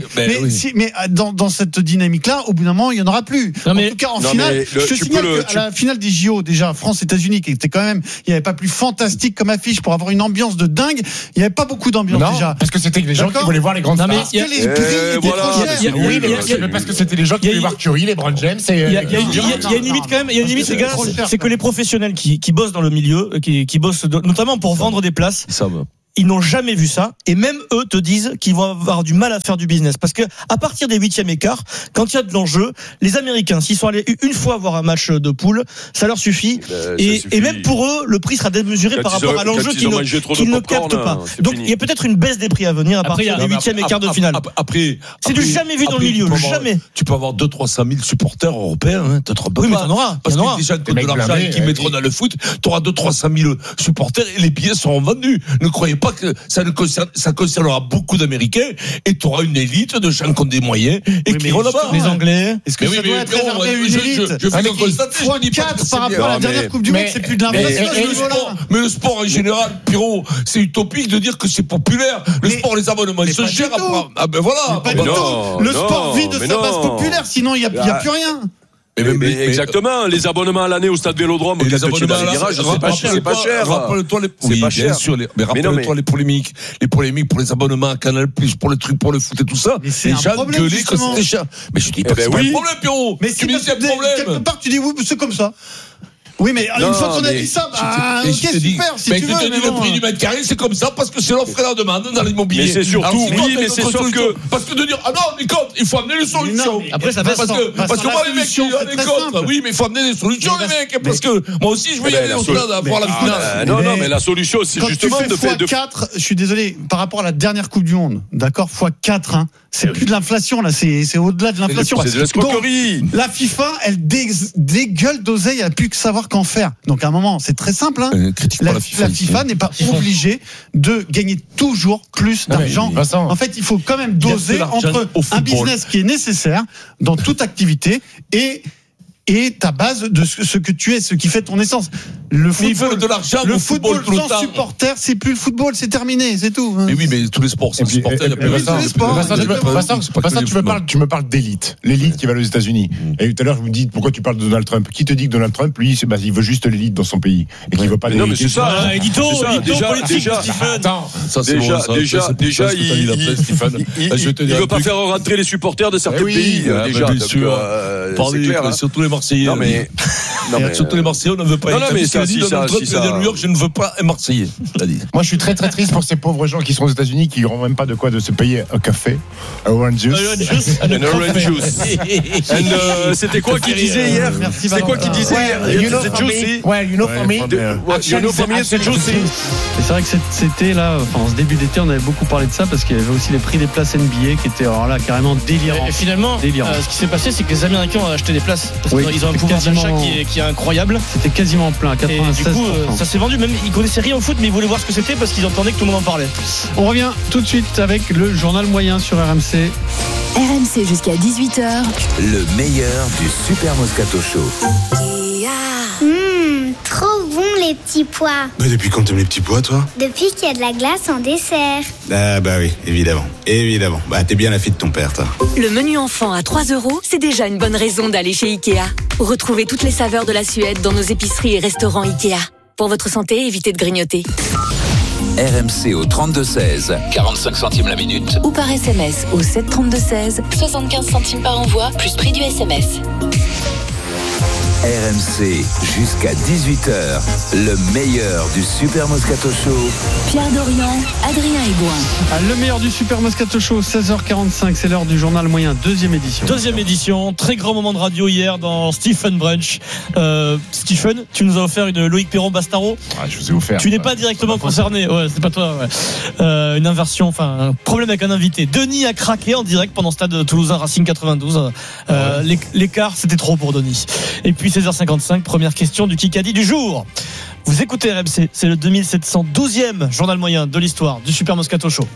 Speaker 1: mais dans cette dynamique-là, au bout d'un moment, il n'y en aura plus. En tout cas, en finale, je te signale qu'à la finale des J O, déjà, France-États-Unis, qui était quand même, il n'y avait pas plus fantastique comme affiche pour avoir une ambiance de dingue. Il n'y avait pas beaucoup d'ambiance
Speaker 15: non,
Speaker 1: déjà.
Speaker 15: Parce que c'était les gens qui voulaient voir les grandes stars. Parce que les
Speaker 1: grilles étaient trop chères.
Speaker 15: Oui, mais parce que c'était les gens qui voulaient voir Curry, les Brown James. Il y a
Speaker 7: une limite quand même. Il y a une limite, les gars, c'est que les professionnels qui qui bossent dans le milieu, qui qui bossent notamment pour vendre des places. Ça va. Ils n'ont jamais vu ça, et même eux te disent qu'ils vont avoir du mal à faire du business, parce que à partir des huitièmes écarts, quand il y a de l'enjeu, les Américains, s'ils sont allés une fois voir un match de poule, ça leur suffit, ben, et, suffit. et même pour eux, le prix sera démesuré quand par rapport ont, à l'enjeu qu'ils ne, qu'ils ne captent pas. Donc il y a peut-être une baisse des prix à venir à après, partir des huitièmes écarts de finale.
Speaker 11: Après, après
Speaker 7: c'est du jamais vu dans le milieu, jamais.
Speaker 11: Tu peux avoir deux trois cent mille supporters européens, hein, t'as trop.
Speaker 7: Oui, mais t'en auras.
Speaker 11: Parce que déjà de l'argent qui mettront dans le foot, t'auras deux trois cent mille supporters et les billets seront vendus. Ne croyez pas que ça ne ça concernera beaucoup d'Américains et tu auras une élite de gens qui ont des moyens et oui, qui iront là-bas.
Speaker 7: Les Anglais.
Speaker 1: Est-ce que mais ça oui, doit être réservé à une élite? Je, je, je fais le constater. fois quatre par rapport à la dernière Coupe du Monde, c'est plus de l'inflation.
Speaker 11: Mais le sport en général, Pierrot, c'est utopique de dire que c'est populaire. Le sport, les abonnements, ils se gèrent. Ah ben voilà.
Speaker 1: Le sport vit de sa base populaire, sinon il n'y a plus rien.
Speaker 5: Mais mais, mais, mais exactement, les abonnements à l'année au stade Vélodrome,
Speaker 11: les abonnements à
Speaker 5: virage, c'est pas cher, c'est pas cher.
Speaker 11: Rappelle-toi les,
Speaker 5: c'est
Speaker 11: oui,
Speaker 5: pas
Speaker 11: bien
Speaker 5: cher.
Speaker 11: sûr, les, mais rappelle-toi les polémiques, les polémiques pour les abonnements à Canal+, pour les trucs, pour le foot et tout ça.
Speaker 1: Les gens
Speaker 11: gueulaient que c'était cher. Mais je dis pas que c'est pas un problème, Pierrot.
Speaker 1: Mais tu me dis un problème. Quelque part, tu dis oui, c'est comme ça. Oui, mais non, une fois qu'on a dit ça, bah, ok, super, dis, si
Speaker 11: mais
Speaker 1: tu
Speaker 11: veux.
Speaker 1: Mais
Speaker 11: te dis, le prix du mètre carré, c'est comme ça, parce que c'est l'offre et la demande dans l'immobilier.
Speaker 5: Mais c'est surtout, alors, oui, mais c'est sûr que.
Speaker 11: Parce que de dire, ah non, les comptes, il faut amener les solutions.
Speaker 1: Non, après, ça va
Speaker 11: parce que, parce que moi, les mecs, il y a des comptes. Oui, mais il faut amener des solutions, les mecs, parce que moi aussi, je veux y aller au stade à voir la finale.
Speaker 5: Non, non, mais la solution, c'est justement de faire
Speaker 1: de. quatre, je suis désolé, par rapport à la dernière Coupe du Monde, d'accord, fois quatre, hein. C'est plus de l'inflation, là, c'est, c'est au-delà de l'inflation.
Speaker 5: C'est de l'escroquerie.
Speaker 1: La FIFA, elle dégueule d'oseille, elle a plus que savoir qu'en faire. Donc, à un moment, c'est très simple, hein.
Speaker 11: Euh,
Speaker 1: la,
Speaker 11: la FIFA,
Speaker 1: la FIFA n'est pas obligée de gagner toujours plus d'argent. Ah oui, en fait, il faut quand même doser entre un business qui est nécessaire dans toute activité et et ta base de ce que tu es, ce qui fait ton essence. Le football,
Speaker 11: de l'argent,
Speaker 1: le football, football sans supporter, c'est plus le football, c'est terminé, c'est tout.
Speaker 11: Mais oui, mais tous les sports sans supporter.
Speaker 15: Vincent, tu me parles, tu me parles d'élite, l'élite qui va aux États-Unis. Et tout à l'heure, je vous dis pourquoi tu parles de Donald Trump. Qui te dit que Donald Trump, lui, bah, il veut juste l'élite dans son pays et qu'il veut pas.
Speaker 5: Non, mais c'est ça.
Speaker 7: Édito, édito politique, Stephen.
Speaker 5: Déjà, déjà, déjà, il ne veut pas faire rentrer les supporters de certains pays. Déjà,
Speaker 11: surtout les Marseillais.
Speaker 5: Non mais
Speaker 11: non mais surtout les Marseillais, on ne veut pas.
Speaker 5: Non, non mais ça, si ça, si ça.
Speaker 11: À New York, je ne veux pas un Marseillais.
Speaker 15: Moi, je suis très très triste pour ces pauvres gens qui sont aux États-Unis, qui n'auront même pas de quoi de se payer un café, un orange juice,
Speaker 5: un orange juice. C'était quoi qu'il disait hier? C'est quoi qu'il disait hier?
Speaker 15: You know for me. Ouais, you know for me.
Speaker 5: You know for me, c'est juicy.
Speaker 1: C'est vrai que c'était là, enfin, en ce début d'été, on avait beaucoup parlé de ça parce qu'il y avait aussi les prix des places N B A qui étaient alors là carrément délirants.
Speaker 7: Et finalement, ce qui s'est passé, c'est que les Américains ont acheté des places. Parce
Speaker 1: oui,
Speaker 7: qu'ils ont un pouvoir d'achat qui est, qui est incroyable.
Speaker 1: C'était quasiment plein, quatre-vingt-seize pour cent.
Speaker 7: Et du coup, ça s'est vendu. Même ils connaissaient rien au foot, mais ils voulaient voir ce que c'était parce qu'ils entendaient que tout le monde en parlait.
Speaker 1: On revient tout de suite avec le journal moyen sur R M C.
Speaker 3: R M C jusqu'à dix-huit heures.
Speaker 4: Le meilleur du Super Moscato Show.
Speaker 16: Mmh, trop bon les petits pois.
Speaker 17: Bah depuis quand t'aimes les petits pois, toi?
Speaker 16: Depuis qu'il y a de la glace en dessert.
Speaker 17: Ah bah oui, évidemment, évidemment. Bah t'es bien la fille de ton père, toi.
Speaker 3: Le menu enfant à trois euros, c'est déjà une bonne raison d'aller chez Ikea. Retrouvez toutes les saveurs de la Suède dans nos épiceries et restaurants Ikea. Pour votre santé, évitez de grignoter.
Speaker 4: R M C au trente-deux seize, quarante-cinq centimes la minute.
Speaker 3: Ou par S M S au sept trente-deux seize, soixante-quinze centimes par envoi, plus prix du S M S.
Speaker 4: R M C jusqu'à dix-huit heures, le meilleur du Super Moscato Show.
Speaker 3: Pierre Dorian, Adrien Egoin.
Speaker 1: Le meilleur du Super Moscato Show, seize heures quarante-cinq, c'est l'heure du journal moyen, deuxième édition.
Speaker 14: Deuxième édition, très grand moment de radio hier dans Stephen Brunch. Euh, Stephen, tu nous as offert une Loïc Perron-Bastaro.
Speaker 15: Ah, je vous ai offert.
Speaker 14: Tu n'es pas directement concerné, ouais, c'est pas toi. Ouais. Euh, une inversion, enfin, un problème avec un invité. Denis a craqué en direct pendant Stade Toulousain Racing quatre-vingt-douze. Euh, ouais. L'écart, c'était trop pour Denis. Et puis seize heures cinquante-cinq, première question du Kikadi du jour. Vous écoutez R M C, c'est le deux mille sept cent douzième journal moyen de l'histoire du Super Moscato Show.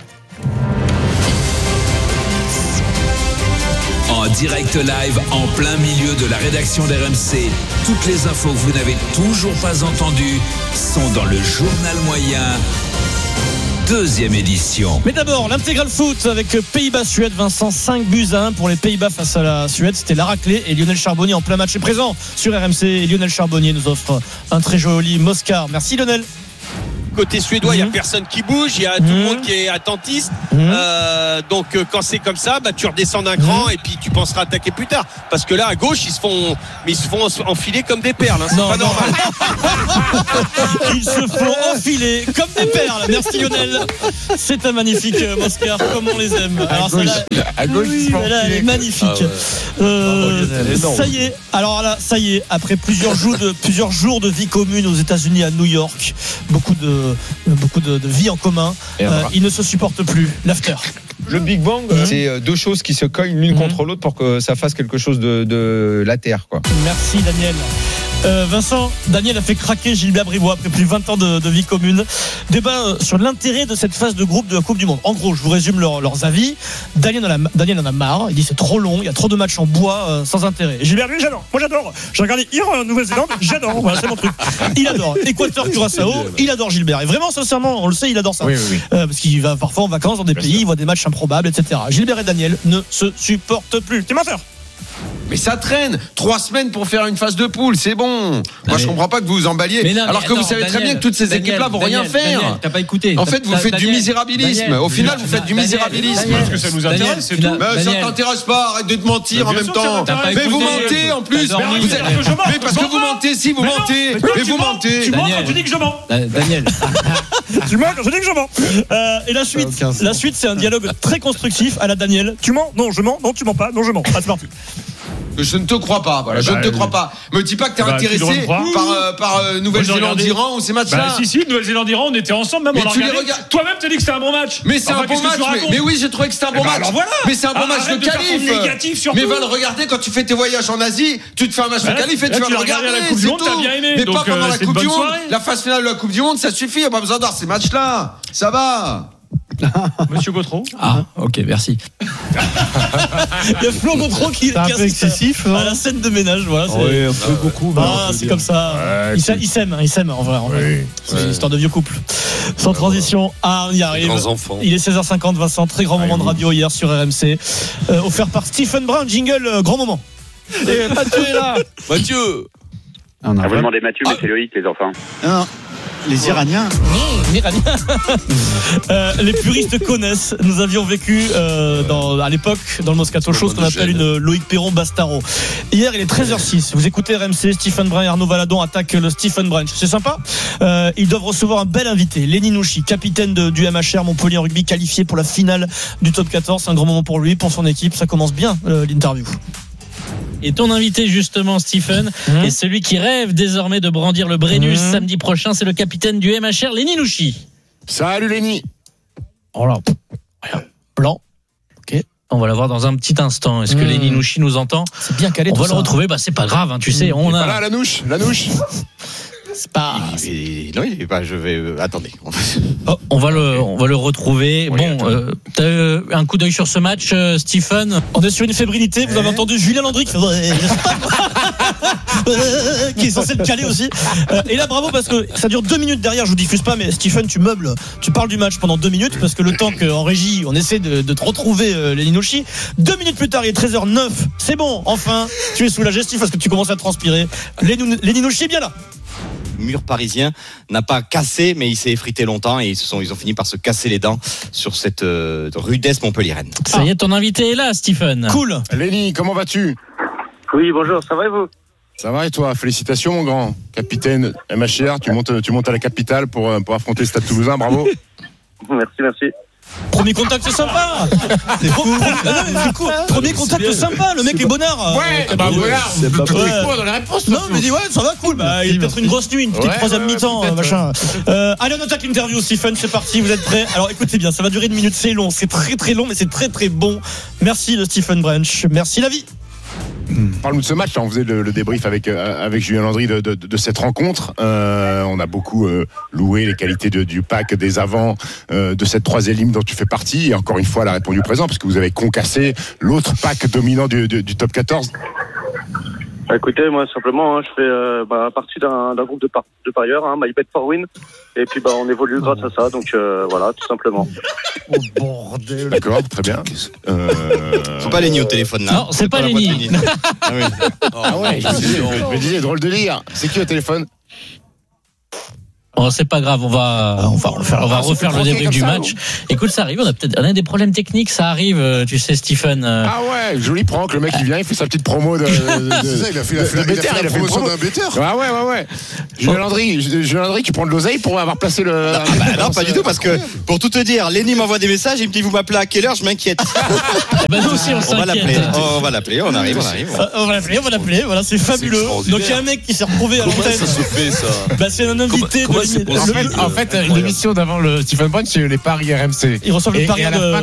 Speaker 4: En direct live, en plein milieu de la rédaction d'R M C, toutes les infos que vous n'avez toujours pas entendues sont dans le journal moyen. Deuxième édition.
Speaker 14: Mais d'abord, l'intégral foot avec Pays-Bas-Suède. Vincent, cinq buts à un pour les Pays-Bas face à la Suède. C'était la raclée et Lionel Charbonnier en plein match est présent sur R M C. Et Lionel Charbonnier nous offre un très joli Moscar. Merci Lionel.
Speaker 2: Côté suédois, il mmh. n'y a personne qui bouge, il y a mmh. tout le monde qui est attentiste. Mmh. Euh, donc quand c'est comme ça, bah, tu redescends d'un cran mmh. et puis tu penseras attaquer plus tard. Parce que là, à gauche, ils se font, mais ils se font enfiler comme des perles. Hein, c'est non, pas non. normal.
Speaker 14: Ils se font enfiler comme des perles. Merci Lionel. C'est un magnifique Moscar, comme on les aime. Alors, à gauche, là, à gauche oui, là, elle est magnifique. Ah ouais. euh, oh, ça y est. Alors là, ça y est. Après plusieurs jours de plusieurs jours de vie commune aux États-Unis, à New York, beaucoup de beaucoup de, de vie en commun, euh, ils ne se supportent plus. L'after.
Speaker 18: Le Big Bang, mmh. c'est deux choses qui se cognent l'une mmh. contre l'autre pour que ça fasse quelque chose de, de la Terre, quoi.
Speaker 14: Merci Daniel. Euh, Vincent, Daniel a fait craquer Gilbert Bribois après plus de vingt ans de, de vie commune. Débat sur l'intérêt de cette phase de groupe de la Coupe du Monde. En gros, je vous résume leur, leurs avis. Daniel en, a, Daniel en a marre. Il dit c'est trop long, il y a trop de matchs en bois euh, sans intérêt. Et Gilbert, lui, j'adore. Moi, j'adore. J'ai regardé hier en Nouvelle-Zélande, j'adore. Voilà, c'est mon truc. Il adore. Équateur, Curaçao, il adore Gilbert. Et vraiment, sincèrement, on le sait, il adore ça. Oui, oui, oui. Euh, parce qu'il va parfois en vacances dans des Bien pays, sûr. Il voit des matchs improbables, et cetera. Gilbert et Daniel ne se supportent plus. T'es menteur.
Speaker 19: Mais ça traîne. Trois semaines pour faire une phase de poule, c'est bon. Moi, mais... je comprends pas que vous vous emballiez. Non, alors que attends, vous savez Daniel, très bien que toutes ces Daniel, équipes-là vont Daniel, rien faire.
Speaker 24: Daniel, t'as pas écouté.
Speaker 19: En fait, vous faites Daniel, du misérabilisme.
Speaker 24: Daniel,
Speaker 19: Au final, vous faites du misérabilisme.
Speaker 15: Parce que ça nous intéresse, c'est tout.
Speaker 19: Mais ça t'intéresse pas. Arrête de te mentir en même temps. Mais vous mentez en plus. Mais parce que vous mentez, si vous mentez. Mais vous mentez.
Speaker 14: Tu mens quand tu dis que je mens. Daniel. Tu mens quand je dis que je mens. Et la suite, la suite, c'est un dialogue très constructif à la Daniel. Tu mens? Non, je mens. Non, tu mens pas. Non, je mens. C'est parti.
Speaker 19: Je ne te crois pas, voilà, je bah, ne te crois pas. Me dis pas que t'es bah, intéressé par, euh, par euh, Nouvelle-Zélande-Iran ou ces matchs-là.
Speaker 14: Bah, si, si, Nouvelle-Zélande-Iran, on était ensemble, même
Speaker 19: mais
Speaker 14: on a regardé. Regardes... Toi-même, t'as dit que c'était un bon match.
Speaker 19: Mais c'est enfin, un bon match, mais, mais oui, j'ai trouvé que c'était un bon bah, match. Voilà. Mais c'est un bon ah, match de qualif. Mais va le regarder quand tu fais tes voyages en Asie, tu te fais un match de qualif et tu vas le regarder. C'est tout. Mais pas pendant la Coupe du Monde. La phase finale de la Coupe du Monde, ça suffit, on a pas besoin d'avoir ces matchs-là. Ça va.
Speaker 14: Monsieur Gautreau.
Speaker 24: Ah, ok, merci.
Speaker 14: Il y a Flo Gautreau qui
Speaker 1: est un peu excessif
Speaker 14: à la scène de ménage, voilà.
Speaker 1: C'est... Oui, un peu beaucoup.
Speaker 14: Ah, c'est dire. Comme ça. Ouais, il, s'aime, il s'aime, il s'aime en vrai. En vrai. Oui, c'est ouais. une histoire de vieux couple. Sans transition, ah, on y arrive. Il est seize heures cinquante, Vincent. Très grand moment de radio hier sur R M C, euh, offert par Stephen Brown. Jingle, euh, grand moment.
Speaker 2: Et Mathieu est là. Mathieu.
Speaker 20: Ah, vous demandez Mathieu, mais c'est Loïc, les enfants.
Speaker 1: Non. Les Iraniens.
Speaker 14: Les Iraniens. euh, les puristes connaissent. Nous avions vécu euh, dans, à l'époque dans le Moscato Show ce qu'on appelle une Loïc Perron-Bastaro. Hier, il est treize heures six. Vous écoutez R M C. Stephen Brun et Arnaud Valadon attaquent le Stephen Brunch. C'est sympa. Euh, ils doivent recevoir un bel invité. Lenny Nouchi, capitaine de, du M H R Montpellier Rugby, qualifié pour la finale du Top quatorze. C'est un grand moment pour lui, pour son équipe. Ça commence bien euh, l'interview.
Speaker 24: Et ton invité justement, Stephen, mmh. est celui qui rêve désormais de brandir le Brennus mmh. samedi prochain. C'est le capitaine du M H R, Lenny Nouchi.
Speaker 19: Salut Lenny.
Speaker 24: Oh là, rien. Blanc. Ok. On va la voir dans un petit instant. Est-ce que mmh. Lenny Nouchi nous entend?
Speaker 14: C'est bien calé.
Speaker 24: On
Speaker 14: tout
Speaker 24: va
Speaker 14: ça.
Speaker 24: le retrouver. Bah c'est pas grave, hein, tu sais. On a.
Speaker 19: Voilà la nouche, la nouche.
Speaker 24: C'est pas.
Speaker 19: Il, il, non, il est pas. Je vais. Euh, attendez.
Speaker 24: Oh, on va le, on va le retrouver. Oui, bon, euh, t'as euh, un coup d'œil sur ce match, euh, Stephen.
Speaker 14: On est sur une fébrilité. Vous avez entendu Julien Landry qui fait qui est censé le caler aussi. Euh, et là, bravo parce que ça dure deux minutes derrière. Je vous diffuse pas, mais Stephen, tu meubles, tu parles du match pendant deux minutes parce que le temps qu'en régie, on essaie de, de te retrouver euh, Lenny Nouchi. Deux minutes plus tard, il est treize heures neuf. C'est bon, enfin, tu es soulagé, Steve, parce que tu commences à transpirer. Lenny Nouchi est bien là.
Speaker 21: Mur parisien n'a pas cassé, mais il s'est effrité longtemps et ils, se sont, ils ont fini par se casser les dents sur cette euh, rudesse montpelliéraine.
Speaker 24: Ça y est, ton invité est là, Stephen.
Speaker 14: Cool.
Speaker 19: Lenny, comment vas-tu?
Speaker 20: Oui, bonjour, ça va et vous?
Speaker 15: Ça va et toi? Félicitations mon grand capitaine M H R, tu montes, tu montes à la capitale pour, pour affronter le Stade Toulousain, bravo.
Speaker 20: Merci, merci.
Speaker 7: Premier contact sympa. C'est cool. Ah non, c'est cool. Premier contact sympa, le mec est bonnard.
Speaker 15: Ouais,
Speaker 7: euh,
Speaker 15: bah bonnard.
Speaker 7: C'est pas
Speaker 15: ouais. Dans la réponse.
Speaker 7: Non, mais dis ouais, ça va cool. Bah, il y a peut-être une grosse nuit, une petite ouais, troisième ouais, mi-temps, ouais, machin. Euh, allez, on attaque l'interview, Stephen, c'est parti, vous êtes prêts? Alors écoutez bien, ça va durer une minute, c'est long, c'est très très long, mais c'est très très bon. Merci de Stephen Branch. Merci la vie.
Speaker 15: Parle-nous de ce match, on faisait le, le débrief avec, euh, avec Julien Landry de, de, de cette rencontre. Euh, on a beaucoup euh, loué les qualités de, du pack, des avants, euh, de cette troisième ligne dont tu fais partie. Et encore une fois, elle a répondu présent parce que vous avez concassé l'autre pack dominant du, du, du top quatorze.
Speaker 20: Écoutez, moi simplement, hein, je fais euh, bah, partie d'un, d'un groupe de, par- de parieurs, hein, My Bet for Win, et puis bah, on évolue grâce à ça, donc euh, voilà, tout simplement.
Speaker 15: Oh bordel. D'accord, très bien. Euh...
Speaker 21: C'est pas Lenny au téléphone là.
Speaker 24: Non, c'est, c'est pas, pas Lenny.
Speaker 15: Ah, oui. Ah ouais, je me disais, je me disais, drôle de lire. C'est qui au téléphone?
Speaker 24: Bon, c'est pas grave, on va, on va refaire, on va refaire le débrief du match. Écoute, ça arrive, on a peut-être, on a des problèmes techniques, ça arrive, tu sais, Stephen.
Speaker 15: Ah ouais, joli prank, le mec il vient, il fait sa petite promo de. de, de c'est ça, il a fait la, de, de il a fait la promotion d'un betteur. Ah ouais, ouais, ouais. Julien Landry, Julien Landry, tu prends de l'oseille pour avoir placé le.
Speaker 21: Non, bah, non pas du tout, parce que pour tout te dire, Lenny m'envoie des messages, il me dit vous m'appelez à quelle heure, je m'inquiète.
Speaker 24: Bah nous aussi, on,
Speaker 21: on va l'appeler, on va l'appeler, on arrive, on arrive.
Speaker 7: On va l'appeler, on va l'appeler, voilà, c'est fabuleux. Donc il y a un mec qui s'est retrouvé à l'antenne.
Speaker 5: Comment ça se fait ça?
Speaker 7: Bah c'est un invité de.
Speaker 15: En fait, en fait l'émission d'avant le Stephen Branch, c'est les paris R M C.
Speaker 7: Ils reçoivent le pari de.